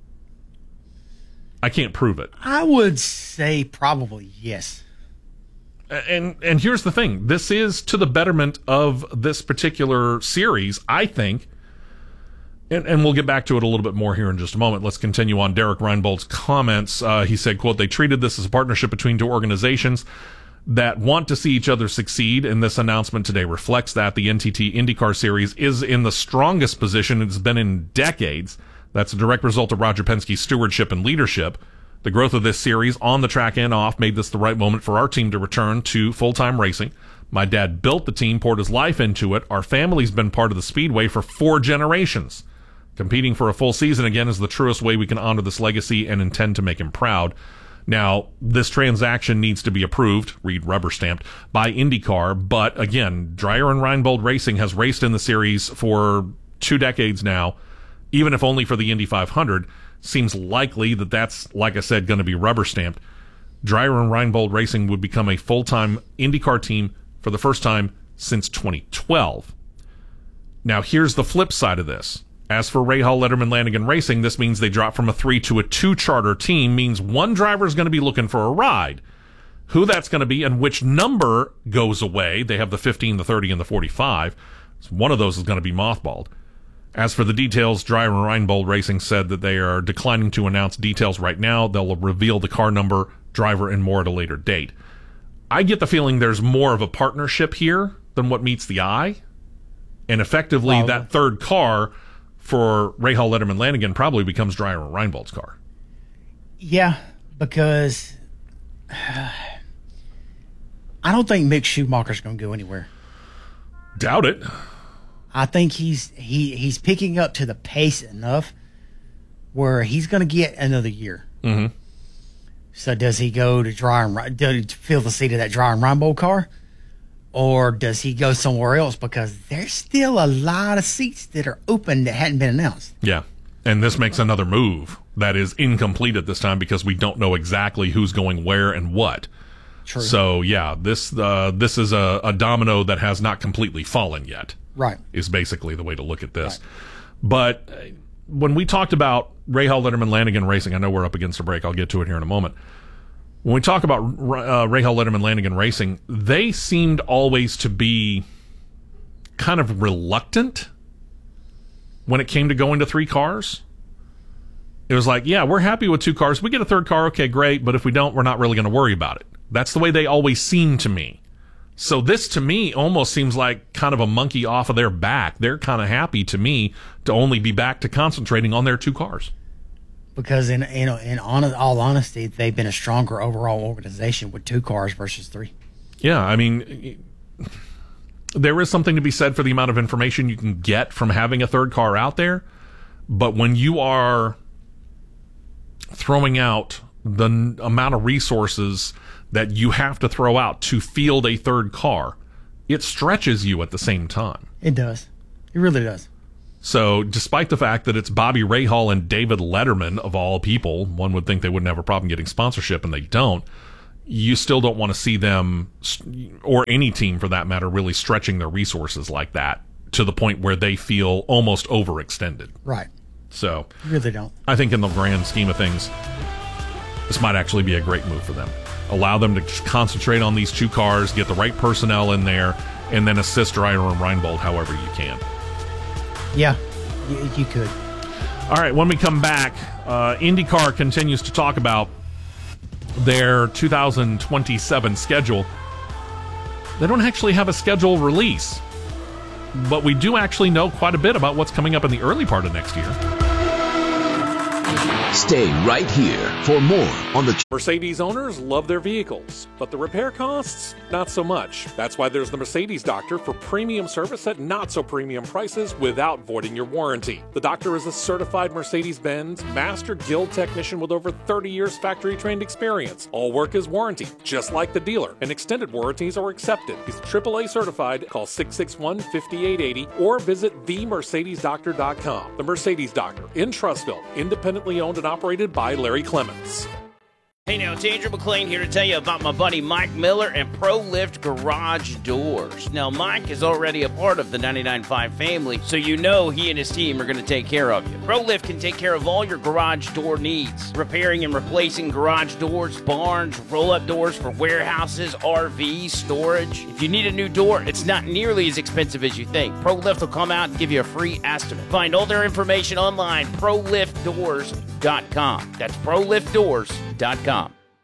S1: I can't prove it.
S2: I would say probably yes.
S1: And and here's the thing. This is to the betterment of this particular series, I think. And, and we'll get back to it a little bit more here in just a moment. Let's continue on Derek Reinbold's comments. Uh, he said, quote, "They treated this as a partnership between two organizations that want to see each other succeed, and this announcement today reflects that. The N T T IndyCar Series is in the strongest position it's been in decades. That's a direct result of Roger Penske's stewardship and leadership. The growth of this series, on the track and off, made this the right moment for our team to return to full-time racing. My dad built the team, poured his life into it. Our family's been part of the Speedway for four generations. Competing for a full season again is the truest way we can honor this legacy and intend to make him proud. Now, this transaction needs to be approved, read rubber stamped, by IndyCar, but again, Dreyer and Reinbold Racing has raced in the series for two decades now, even if only for the Indy five hundred. Seems likely that that's, like I said, going to be rubber stamped. Dreyer and Reinbold Racing would become a full-time IndyCar team for the first time since twenty twelve. Now, here's the flip side of this. As for Rahal Letterman Lanigan Racing, this means they drop from a three to a two charter team, means one driver is going to be looking for a ride. Who that's going to be and which number goes away. They have the fifteen, the thirty, and the forty-five. So one of those is going to be mothballed. As for the details, Dreyer and Reinbold Racing said that they are declining to announce details right now. They'll reveal the car number, driver, and more at a later date. I get the feeling there's more of a partnership here than what meets the eye. And effectively,
S2: Well,
S1: that third car for Rahal Letterman Lanigan probably becomes Dreyer and Reinbold's car.
S2: Yeah, because uh, I don't think Mick Schumacher's going to go anywhere.
S1: Doubt it.
S2: I think he's he he's picking up to the pace enough where he's going to get another year.
S1: Mm-hmm.
S2: So does he go to Dreyer and does he fill the seat of that Dreyer and Reinbold car, or does he go somewhere else? Because there's still a lot of seats that are open that hadn't been announced.
S1: Yeah, and this makes another move that is incomplete at this time because we don't know exactly who's going where and what.
S2: True.
S1: So yeah, this uh, this is a, a domino that has not completely fallen yet.
S2: Right.
S1: Is basically the way to look at this.
S2: Right.
S1: But uh, when we talked about Rahal Letterman Lanigan Racing, I know we're up against a break. I'll get to it here in a moment. When we talk about uh, Rahal Letterman Lanigan Racing, they seemed always to be kind of reluctant when it came to going to three cars. It was like, yeah, we're happy with two cars. We get a third car, okay, great. But if we don't, we're not really going to worry about it. That's the way they always seem to me. So this, to me, almost seems like kind of a monkey off of their back. They're kind of happy, to me, to only be back to concentrating on their two cars.
S2: Because in in, in on, all honesty, they've been a stronger overall organization with two cars versus three.
S1: Yeah, I mean, there is something to be said for the amount of information you can get from having a third car out there. But when you are throwing out the n- amount of resources that you have to throw out to field a third car, it stretches you at the same time.
S2: It does. It really does.
S1: So despite the fact that it's Bobby Rahal and David Letterman, of all people, one would think they wouldn't have a problem getting sponsorship, and they don't. You still don't want to see them, or any team for that matter, really stretching their resources like that to the point where they feel almost overextended.
S2: Right.
S1: So
S2: You really don't.
S1: I think in the grand scheme of things, this might actually be a great move for them. Allow them to just concentrate on these two cars, get the right personnel in there, and then assist Ryder and Reinbold however you can.
S2: Yeah, you, you could.
S1: All right, when we come back, uh, IndyCar continues to talk about their two thousand twenty-seven schedule. They don't actually have a schedule release, but we do actually know quite a bit about what's coming up in the early part of next year.
S8: Stay right here for more on the
S3: Mercedes owners love their vehicles, but the repair costs, not so much. That's why there's the Mercedes Doctor for premium service at not so premium prices without voiding your warranty. The doctor is a certified Mercedes-Benz Master Guild technician with over thirty years factory trained experience. All work is warranty, just like the dealer, and extended warranties are accepted. He's triple A certified. Call six six one, five eight eight zero or visit the mercedes doctor dot com. The Mercedes Doctor in Trussville, independently owned and operated by Larry Clements.
S5: Hey now, it's Andrew McLean here to tell you about my buddy Mike Miller and ProLift Garage Doors. Now, Mike is already a part of the ninety-nine point five family, so you know he and his team are going to take care of you. ProLift can take care of all your garage door needs, repairing and replacing garage doors, barns, roll-up doors for warehouses, R Vs, storage. If you need a new door, it's not nearly as expensive as you think. ProLift will come out and give you a free estimate. Find all their information online, pro lift doors dot com. That's pro lift doors dot com.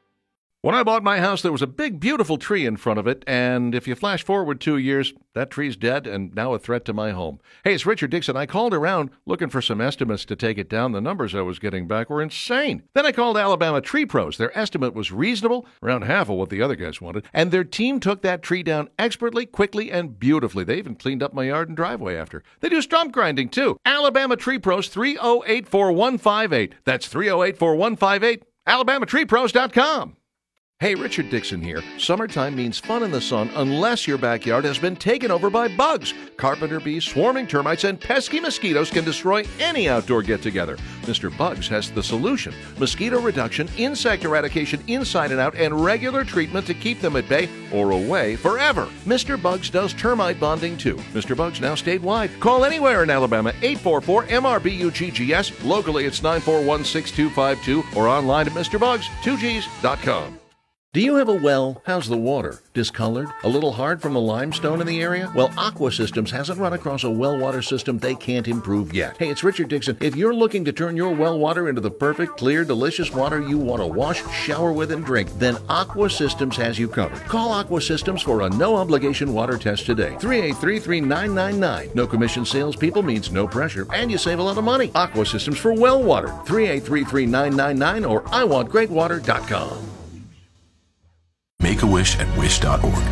S4: When I bought my house, there was a big, beautiful tree in front of it, and if you flash forward two years, that tree's dead and now a threat to my home. Hey, it's Richard Dixon. I called around looking for some estimates to take it down. The numbers I was getting back were insane. Then I called Alabama Tree Pros. Their estimate was reasonable, around half of what the other guys wanted, and their team took that tree down expertly, quickly, and beautifully. They even cleaned up my yard and driveway after. They do stump grinding, too. Alabama Tree Pros, three oh eight, four one five eight. That's three oh eight, four one five eight. alabama tree pros dot com. Hey, Richard Dixon here. Summertime means fun in the sun unless your backyard has been taken over by bugs. Carpenter bees, swarming termites, and pesky mosquitoes can destroy any outdoor get-together. Mister Bugs has the solution. Mosquito reduction, insect eradication inside and out, and regular treatment to keep them at bay or away forever. Mister Bugs does termite bonding too. Mister Bugs now statewide. Call anywhere in Alabama, eight four four M R B U G G S. Locally, it's nine four one, six two five two or online at Mister Bugs two Gs dot com. Do you have a well? How's the water? Discolored? A little hard from the limestone in the area? Well, Aqua Systems hasn't run across a well water system they can't improve yet. Hey, it's Richard Dixon. If you're looking to turn your well water into the perfect, clear, delicious water you want to wash, shower with, and drink, then Aqua Systems has you covered. Call Aqua Systems for a no-obligation water test today. three eight three, three nine nine nine. No commission salespeople means no pressure, and you save a lot of money. Aqua Systems for well water. three eight three, three nine nine nine or I want great water dot com.
S9: Make a wish at wish dot org.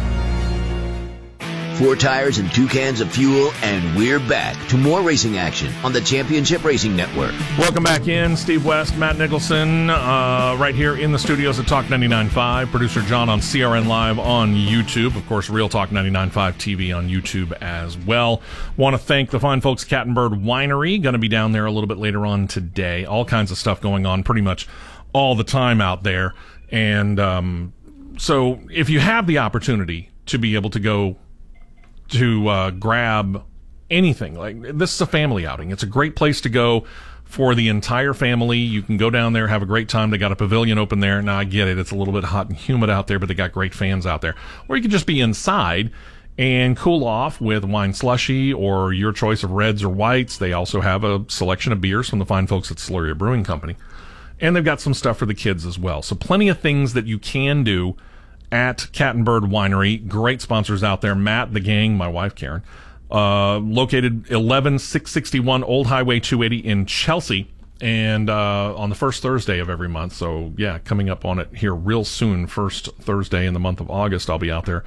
S8: Four tires and two cans of fuel, and we're back to more racing action on the Championship Racing Network.
S1: Welcome back in. Steve West, Matt Nicholson, uh, right here in the studios at Talk ninety-nine point five. Producer John on C R N Live on YouTube. Of course, Real Talk ninety-nine point five T V on YouTube as well. Want to thank the fine folks at Cat and Bird Winery. Going to be down there a little bit later on today. All kinds of stuff going on pretty much all the time out there. And, um... So if you have the opportunity to be able to go to uh, grab anything, like this is a family outing. It's a great place to go for the entire family. You can go down there, have a great time. They got a pavilion open there. Now, I get it. It's a little bit hot and humid out there, but they got great fans out there. Or you can just be inside and cool off with wine slushy or your choice of reds or whites. They also have a selection of beers from the fine folks at Siluria Brewing Company. And they've got some stuff for the kids as well. So plenty of things that you can do at Cat and Bird Winery. Great sponsors out there. Matt, the gang, my wife Karen, uh, located eleven six sixty-one Old Highway two eighty in Chelsea, and uh, on the first Thursday of every month. So yeah, coming up on it here real soon, first Thursday in the month of August, I'll be out there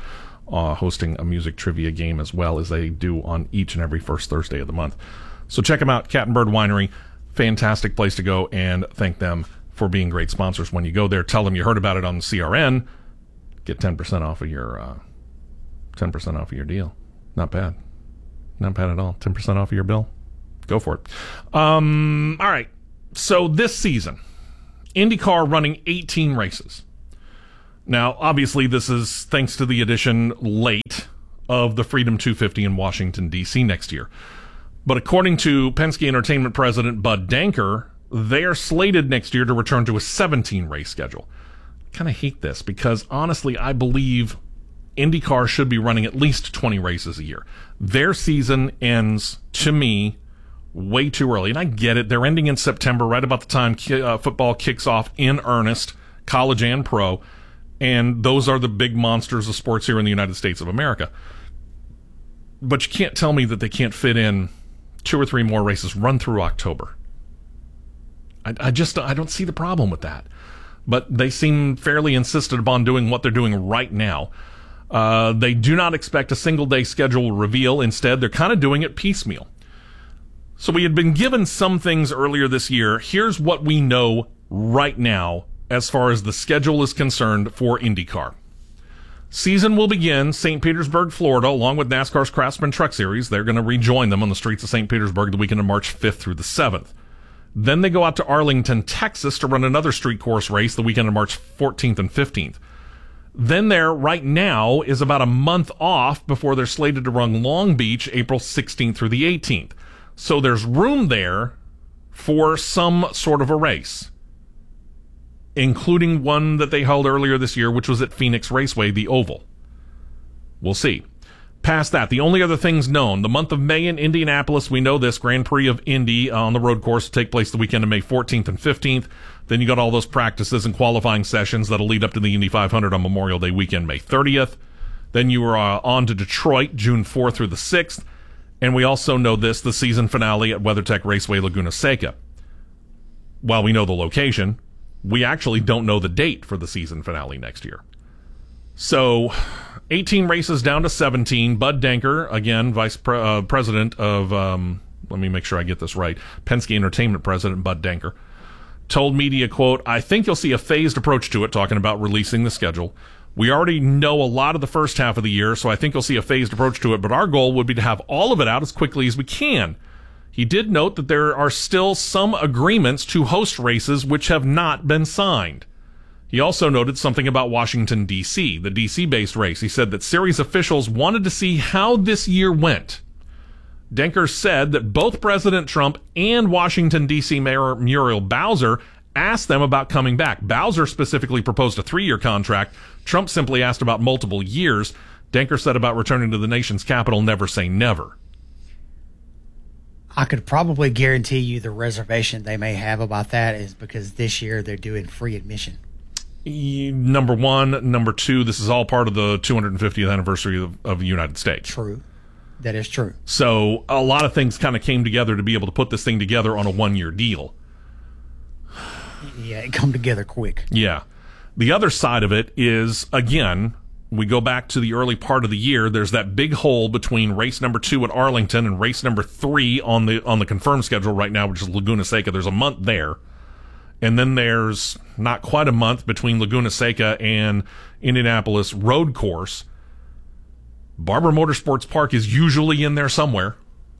S1: uh, hosting a music trivia game as well, as they do on each and every first Thursday of the month. So check them out, Cat and Bird Winery. Fantastic place to go, and thank them for being great sponsors. When you go there, tell them you heard about it on the C R N. Get ten percent off of your uh, ten percent off of your deal. Not bad. Not bad at all. ten percent off of your bill. Go for it. Um, all right. So this season, IndyCar running eighteen races. Now, obviously, this is thanks to the addition late of the Freedom two fifty in Washington, D C next year. But according to Penske Entertainment president Bud Denker, they are slated next year to return to a seventeen-race schedule. Kind of hate this because, honestly, I believe IndyCar should be running at least twenty races a year. Their season ends, to me, way too early. And I get it. They're ending in September, right about the time ki- uh, football kicks off in earnest, college and pro. And those are the big monsters of sports here in the United States of America. But you can't tell me that they can't fit in two or three more races run through October. I, I just I don't see the problem with that. But they seem fairly insistent upon doing what they're doing right now. Uh, they do not expect a single-day schedule reveal. Instead, they're kind of doing it piecemeal. So we had been given some things earlier this year. Here's what we know right now as far as the schedule is concerned for IndyCar. Season will begin Saint Petersburg, Florida, along with NASCAR's Craftsman Truck Series. They're going to rejoin them on the streets of Saint Petersburg the weekend of March fifth through the seventh. Then they go out to Arlington, Texas to run another street course race the weekend of March fourteenth and fifteenth. Then there, right now, is about a month off before they're slated to run Long Beach April sixteenth through the eighteenth. So there's room there for some sort of a race, including one that they held earlier this year, which was at Phoenix Raceway, the Oval. We'll see. Past that, the only other things known, the month of May in Indianapolis, we know this, Grand Prix of Indy on the road course will take place the weekend of May fourteenth and fifteenth. Then you got all those practices and qualifying sessions that'll lead up to the Indy five hundred on Memorial Day weekend, May thirtieth. Then you are uh, on to Detroit, June fourth through the sixth. And we also know this, the season finale at WeatherTech Raceway, Laguna Seca. While we know the location, we actually don't know the date for the season finale next year. So, eighteen races down to seventeen. Bud Denker, again, vice pre- uh, president of, um, let me make sure I get this right, Penske Entertainment president Bud Denker, told media, quote, "I think you'll see a phased approach to it," talking about releasing the schedule. "We already know a lot of the first half of the year, so I think you'll see a phased approach to it, but our goal would be to have all of it out as quickly as we can." He did note that there are still some agreements to host races which have not been signed. He also noted something about Washington, D C, the D C-based race. He said that series officials wanted to see how this year went. Denker said that both President Trump and Washington, D C Mayor Muriel Bowser asked them about coming back. Bowser specifically proposed a three-year contract. Trump simply asked about multiple years. Denker said about returning to the nation's capital, never say never.
S2: I could probably guarantee you the reservation they may have about that is because this year they're doing free admission.
S1: Number one. Number two, this is all part of the two hundred fiftieth anniversary of, of the United States.
S2: True. That is true.
S1: So a lot of things kind of came together to be able to put this thing together on a one-year deal.
S2: Yeah, it come together quick.
S1: Yeah. The other side of it is, again, we go back to the early part of the year. There's that big hole between race number two at Arlington and race number three on the on the confirmed schedule right now, which is Laguna Seca. There's a month there. And then there's not quite a month between Laguna Seca and Indianapolis road course. Barber Motorsports Park is usually in there somewhere.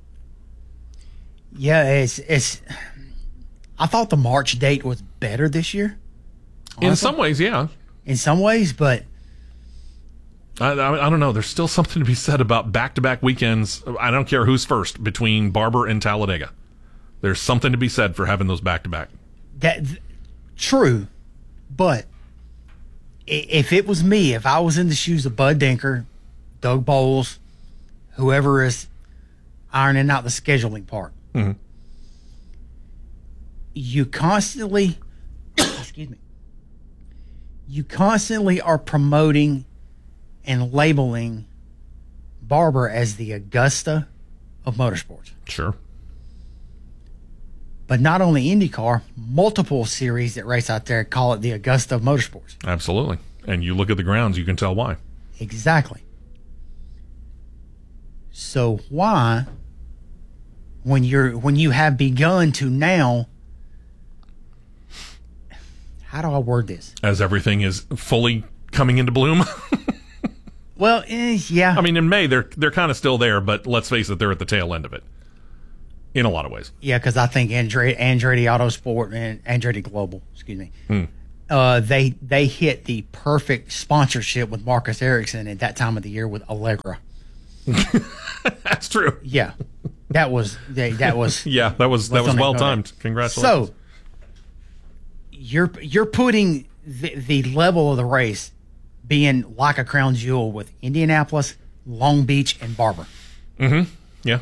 S2: Yeah, it's it's. I thought the March date was better this year.
S1: Honestly. In some ways, yeah.
S2: In some ways, but
S1: I, I, I don't know. There's still something to be said about back-to-back weekends. I don't care who's first between Barber and Talladega. There's something to be said for having those back-to-back.
S2: That true, but if it was me, if I was in the shoes of Bud Denker, Doug Bowles, whoever is ironing out the scheduling part,
S1: mm-hmm.
S2: you constantly, excuse me, you constantly are promoting and labeling Barber as the Augusta of motorsports.
S1: Sure.
S2: But not only IndyCar, multiple series that race out there call it the Augusta of motorsports.
S1: Absolutely. And you look at the grounds, you can tell why.
S2: Exactly. So why, when you're when you have begun to now, how do I word this?
S1: As everything is fully coming into bloom.
S2: Well, eh, yeah.
S1: I mean, in May they're they're kind of still there, but let's face it, they're at the tail end of it. In a lot of ways.
S2: Yeah, because I think Andretti, Andretti Autosport and Andretti Global, excuse me,
S1: Hmm.
S2: uh, they they hit the perfect sponsorship with Marcus Ericsson at that time of the year with Allegra.
S1: That's true.
S2: Yeah, that was they, that was
S1: Yeah, that was that
S2: let's
S1: was
S2: not
S1: well
S2: ignore
S1: timed.
S2: that.
S1: Congratulations.
S2: So you're you're putting the, the level of the race being like a crown jewel with Indianapolis, Long Beach, and Barber.
S1: Mm-hmm. Yeah.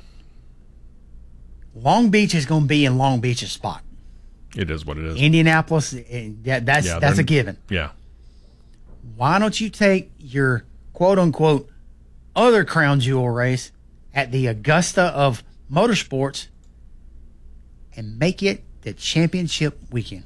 S2: Long Beach is going to be in Long Beach's spot.
S1: It is what it is.
S2: Indianapolis, eh, that, that's
S1: Yeah,
S2: that's
S1: they're-
S2: a given.
S1: Yeah.
S2: Why don't you take your quote unquote other crown jewel race at the Augusta of motorsports and make it the championship weekend?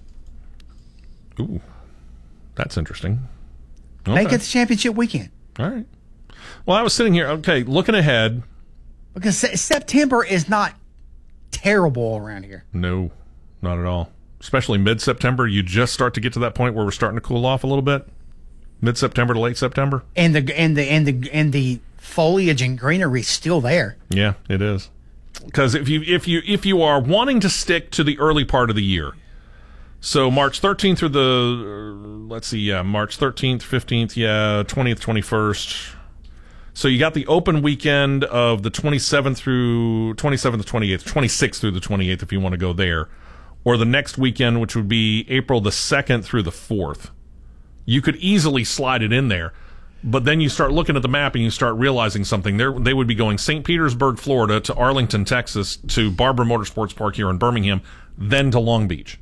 S1: Ooh. That's interesting.
S2: Make
S1: Okay.
S2: it the championship weekend.
S1: All right. Well, I was sitting here, okay, looking ahead.
S2: Because se- September is not terrible around here.
S1: No, not at all. Especially mid-September, you just start to get to that point where we're starting to cool off a little bit. Mid-September to late September.
S2: And the and the and the and the foliage and greenery is still there.
S1: Yeah, it is. Because if you if you if you are wanting to stick to the early part of the year, so March thirteenth through the uh, let's see, yeah, March thirteenth, fifteenth, yeah, twentieth, twenty-first. So you got the open weekend of the twenty-seventh through twenty-seventh to twenty-eighth, twenty-sixth through the twenty-eighth if you want to go there, or the next weekend, which would be April the second through the fourth. You could easily slide it in there, but then you start looking at the map and you start realizing something. There, they would be going Saint Petersburg, Florida, to Arlington, Texas, to Barbara Motorsports Park here in Birmingham, then to Long Beach.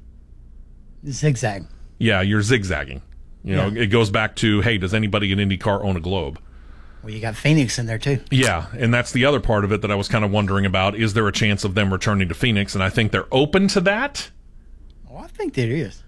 S2: Zigzag.
S1: Yeah, you're zigzagging. You know,
S2: Yeah.
S1: it goes back to, hey, does anybody in IndyCar own a Globe?
S2: Well, you got Phoenix in there too.
S1: Yeah, and that's the other part of it that I was kind of wondering about. Is there a chance of them returning to Phoenix? And I think they're open to that.
S2: Oh, I think there is.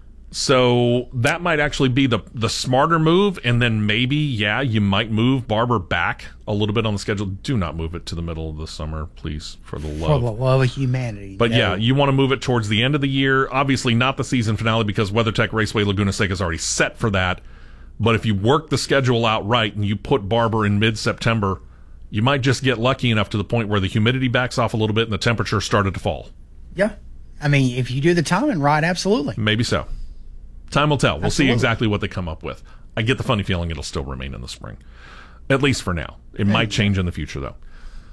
S1: So that might actually be the the smarter move, and then maybe, yeah, you might move Barber back a little bit on the schedule. Do not move it to the middle of the summer, please, for the
S2: For
S1: love.
S2: the love of humanity.
S1: But
S2: No.
S1: yeah, you want to move it towards the end of the year. Obviously not the season finale because WeatherTech Raceway Laguna Seca is already set for that. But if you work the schedule out right and you put Barber in mid-September, you might just get lucky enough to the point where the humidity backs off a little bit and the temperature started to fall.
S2: Yeah. I mean, if you do the timing right, absolutely.
S1: Maybe so. Time will tell. We'll see
S2: Absolutely.
S1: exactly what they come up with. I get the funny feeling it'll still remain in the spring, at least for now. It might change in the future, though.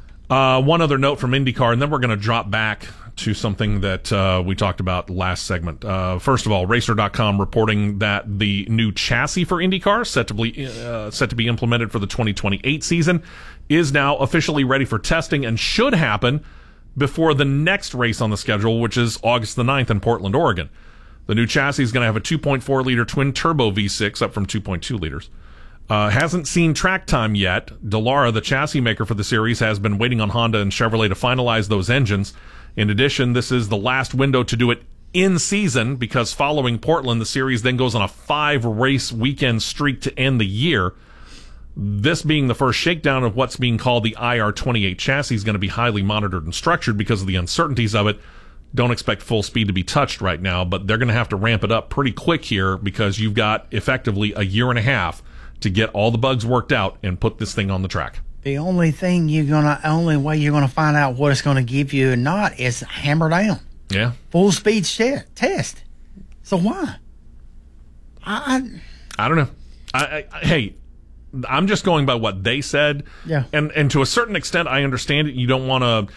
S1: Uh, one other note from IndyCar, and then we're going to drop back to something that uh, we talked about last segment. Uh, first of all, Racer dot com reporting that the new chassis for IndyCar, set to be uh, set to be implemented for the twenty twenty-eight season, is now officially ready for testing and should happen before the next race on the schedule, which is August the ninth in Portland, Oregon. The new chassis is going to have a two point four liter twin-turbo V six, up from two point two liters. Uh, hasn't seen track time yet. Dallara, the chassis maker for the series, has been waiting on Honda and Chevrolet to finalize those engines. In addition, this is the last window to do it in season because following Portland, the series then goes on a five-race weekend streak to end the year. This being the first shakedown of what's being called the I R twenty-eight chassis is going to be highly monitored and structured because of the uncertainties of it. Don't expect full speed to be touched right now, but they're going to have to ramp it up pretty quick here because you've got effectively a year and a half to get all the bugs worked out and put this thing on the track.
S2: The only thing you're gonna, only way you're gonna find out what it's gonna give you or not is hammer down,
S1: Yeah.
S2: full speed sh- test. So why? I, I
S1: I don't know. I, I, hey, I'm just going by what they said.
S2: Yeah.
S1: And and to a certain extent, I understand it. You don't want to.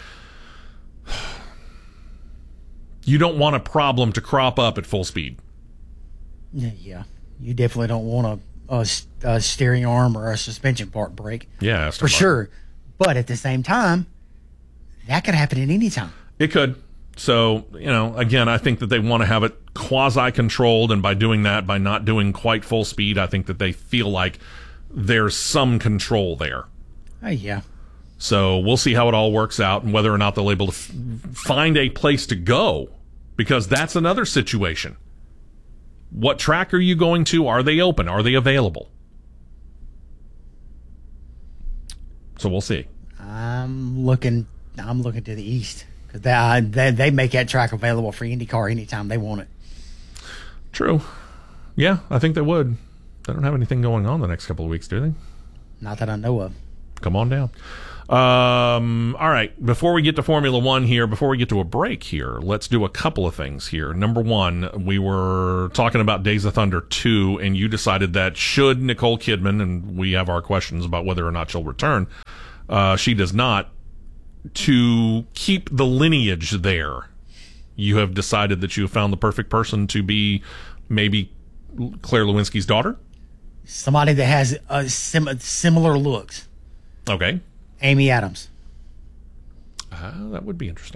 S1: You don't want a problem to crop up at full speed.
S2: yeah, yeah, you definitely don't want a, a, s- a steering arm or a suspension part break
S1: Yeah,
S2: for sure. But at the same time, that could happen at any time.
S1: It could. So, you know, again, I think that they want to have it quasi-controlled, and by doing that, by not doing quite full speed, I think that they feel like there's some control there.
S2: Oh yeah,
S1: So we'll see how it all works out and whether or not they'll be able to f- find a place to go, because that's another situation. What track are you going to? Are they open? Are they available? So we'll see.
S2: I I'm looking. I'm looking to the east because they, uh, they they make that track available for IndyCar anytime they want it.
S1: True. Yeah, I think they would. They don't have anything going on the next couple of weeks, do they?
S2: Not that I know of.
S1: Come on down. Um, all right. Before we get to Formula One here, before we get to a break here, let's do a couple of things here. Number one, we were talking about Days of Thunder two, and you decided that should Nicole Kidman, and we have our questions about whether or not she'll return, uh, she does not, to keep the lineage there, you have decided that you have found the perfect person to be maybe Claire Lewinsky's daughter?
S2: Somebody that has uh, sim- similar looks.
S1: Okay.
S2: Amy Adams.
S1: Uh, that would be interesting.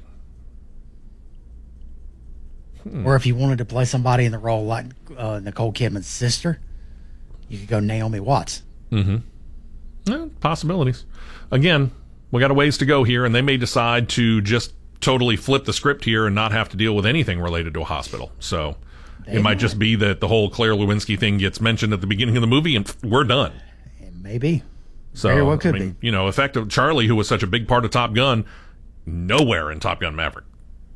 S1: Hmm.
S2: Or if you wanted to play somebody in the role like uh, Nicole Kidman's sister, you could go Naomi Watts.
S1: Mm-hmm. Yeah, possibilities. Again, we got a ways to go here, and they may decide to just totally flip the script here and not have to deal with anything related to a hospital. So they it might, might just be that the whole Claire Lewinsky thing gets mentioned at the beginning of the movie, and we're done.
S2: Maybe.
S1: So,
S2: Very well could
S1: I mean,
S2: be.
S1: You know, effective Charlie, who was such a big part of Top Gun, nowhere in Top Gun Maverick.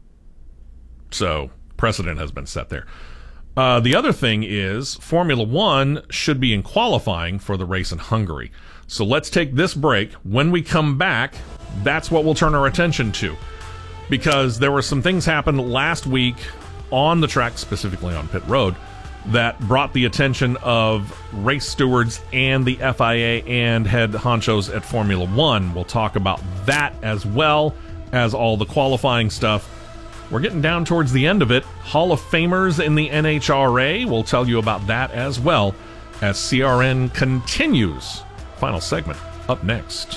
S1: So precedent has been set there. Uh, the other thing is Formula One should be in qualifying for the race in Hungary. So let's take this break. When we come back, that's what we'll turn our attention to. Because there were some things happened last week on the track, specifically on pit road, that brought the attention of race stewards and the F I A and head honchos at Formula One. We'll talk about that as well as all the qualifying stuff. We're getting down towards the end of it. Hall of Famers in the N H R A. We'll tell you about that as well as C R N continues. Final segment up next.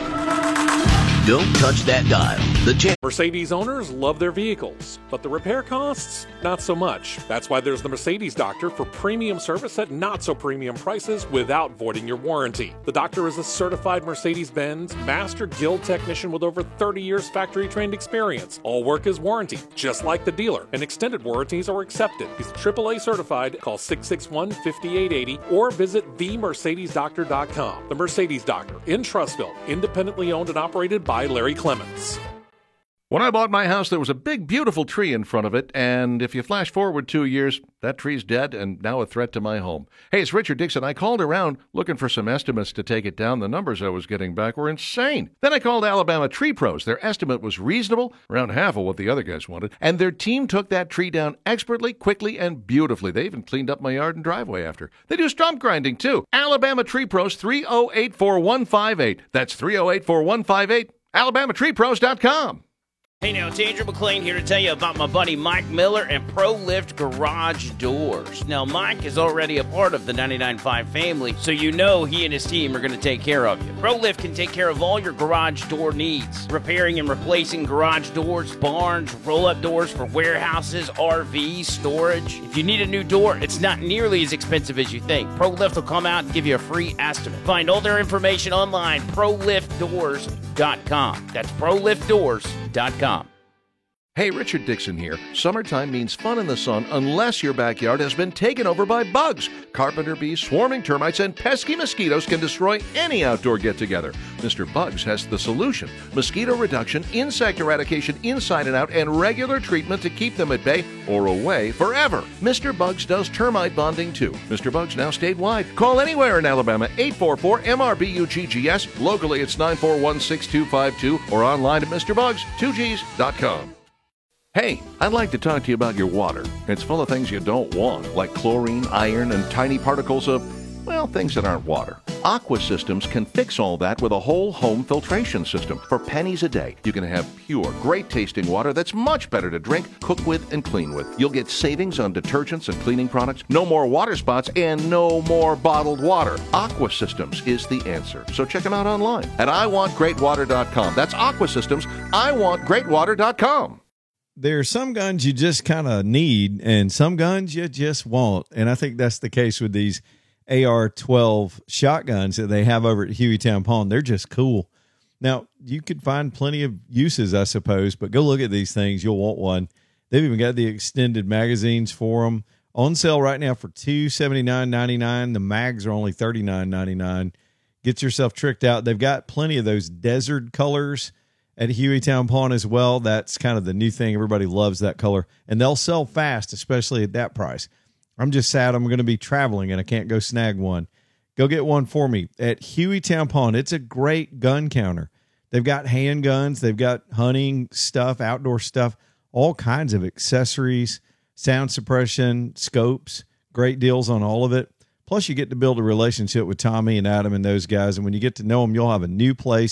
S8: Don't touch that dial. The cha-
S3: Mercedes owners love their vehicles, but the repair costs, not so much. That's why there's the Mercedes Doctor for premium service at not so premium prices without voiding your warranty. The Doctor is a certified Mercedes-Benz Master Guild technician with over thirty years factory-trained experience. All work is warranted, just like the dealer, and extended warranties are accepted. He's triple A certified. Call six six one, five eight eight zero or visit the mercedes doctor dot com. The Mercedes Doctor in Trussville, independently owned and operated by Larry Clements.
S4: When I bought my house, there was a big, beautiful tree in front of it, and if you flash forward two years, that tree's dead and now a threat to my home. Hey, it's Richard Dixon. I called around looking for some estimates to take it down. The numbers I was getting back were insane. Then I called Alabama Tree Pros. Their estimate was reasonable, around half of what the other guys wanted, and their team took that tree down expertly, quickly, and beautifully. They even cleaned up my yard and driveway after. They do stump grinding, too. Alabama Tree Pros, three oh eight, four one five eight. That's three oh eight, four one five eight. alabama tree pros dot com.
S5: Hey now, it's Andrew McLean here to tell you about my buddy Mike Miller and ProLift Garage Doors. Now, Mike is already a part of the ninety-nine point five family, so you know he and his team are going to take care of you. ProLift can take care of all your garage door needs, repairing and replacing garage doors, barns, roll-up doors for warehouses, R Vs, storage. If you need a new door, it's not nearly as expensive as you think. ProLift will come out and give you a free estimate. Find all their information online, pro lift doors dot com. That's pro lift doors dot com.
S4: Hey, Richard Dixon here. Summertime means fun in the sun unless your backyard has been taken over by bugs. Carpenter bees, swarming termites, and pesky mosquitoes can destroy any outdoor get-together. Mister Bugs has the solution. Mosquito reduction, insect eradication inside and out, and regular treatment to keep them at bay or away forever. Mister Bugs does termite bonding too. Mister Bugs now statewide. Call anywhere in Alabama, eight four four M R B U G G S. Locally, it's nine four one, six two five two or online at Mister Bugs two Gs dot com. Hey, I'd like to talk to you about your water. It's full of things you don't want, like chlorine, iron, and tiny particles of, well, things that aren't water. Aqua Systems can fix all that with a whole home filtration system. For pennies a day, you can have pure, great-tasting water that's much better to drink, cook with, and clean with. You'll get savings on detergents and cleaning products, no more water spots, and no more bottled water. Aqua Systems is the answer. So check them out online at I want great water dot com. That's Aqua Systems, I want great water dot com.
S6: There are some guns you just kind of need and some guns you just want. And I think that's the case with these A R twelve shotguns that they have over at Hueytown Pawn. They're just cool. Now, you could find plenty of uses, I suppose, but go look at these things. You'll want one. They've even got the extended magazines for them on sale right now for two hundred seventy-nine dollars and ninety-nine cents. The mags are only thirty-nine dollars and ninety-nine cents. Get yourself tricked out. They've got plenty of those desert colors at Hueytown Pawn as well. That's kind of the new thing. Everybody loves that color, and they'll sell fast, especially at that price. I'm just sad I'm going to be traveling and I can't go snag one. Go get one for me at Hueytown Pawn. It's a great gun counter. They've got handguns. They've got hunting stuff, outdoor stuff, all kinds of accessories, sound suppression, scopes, great deals on all of it. Plus, you get to build a relationship with Tommy and Adam and those guys. And when you get to know them, you'll have a new place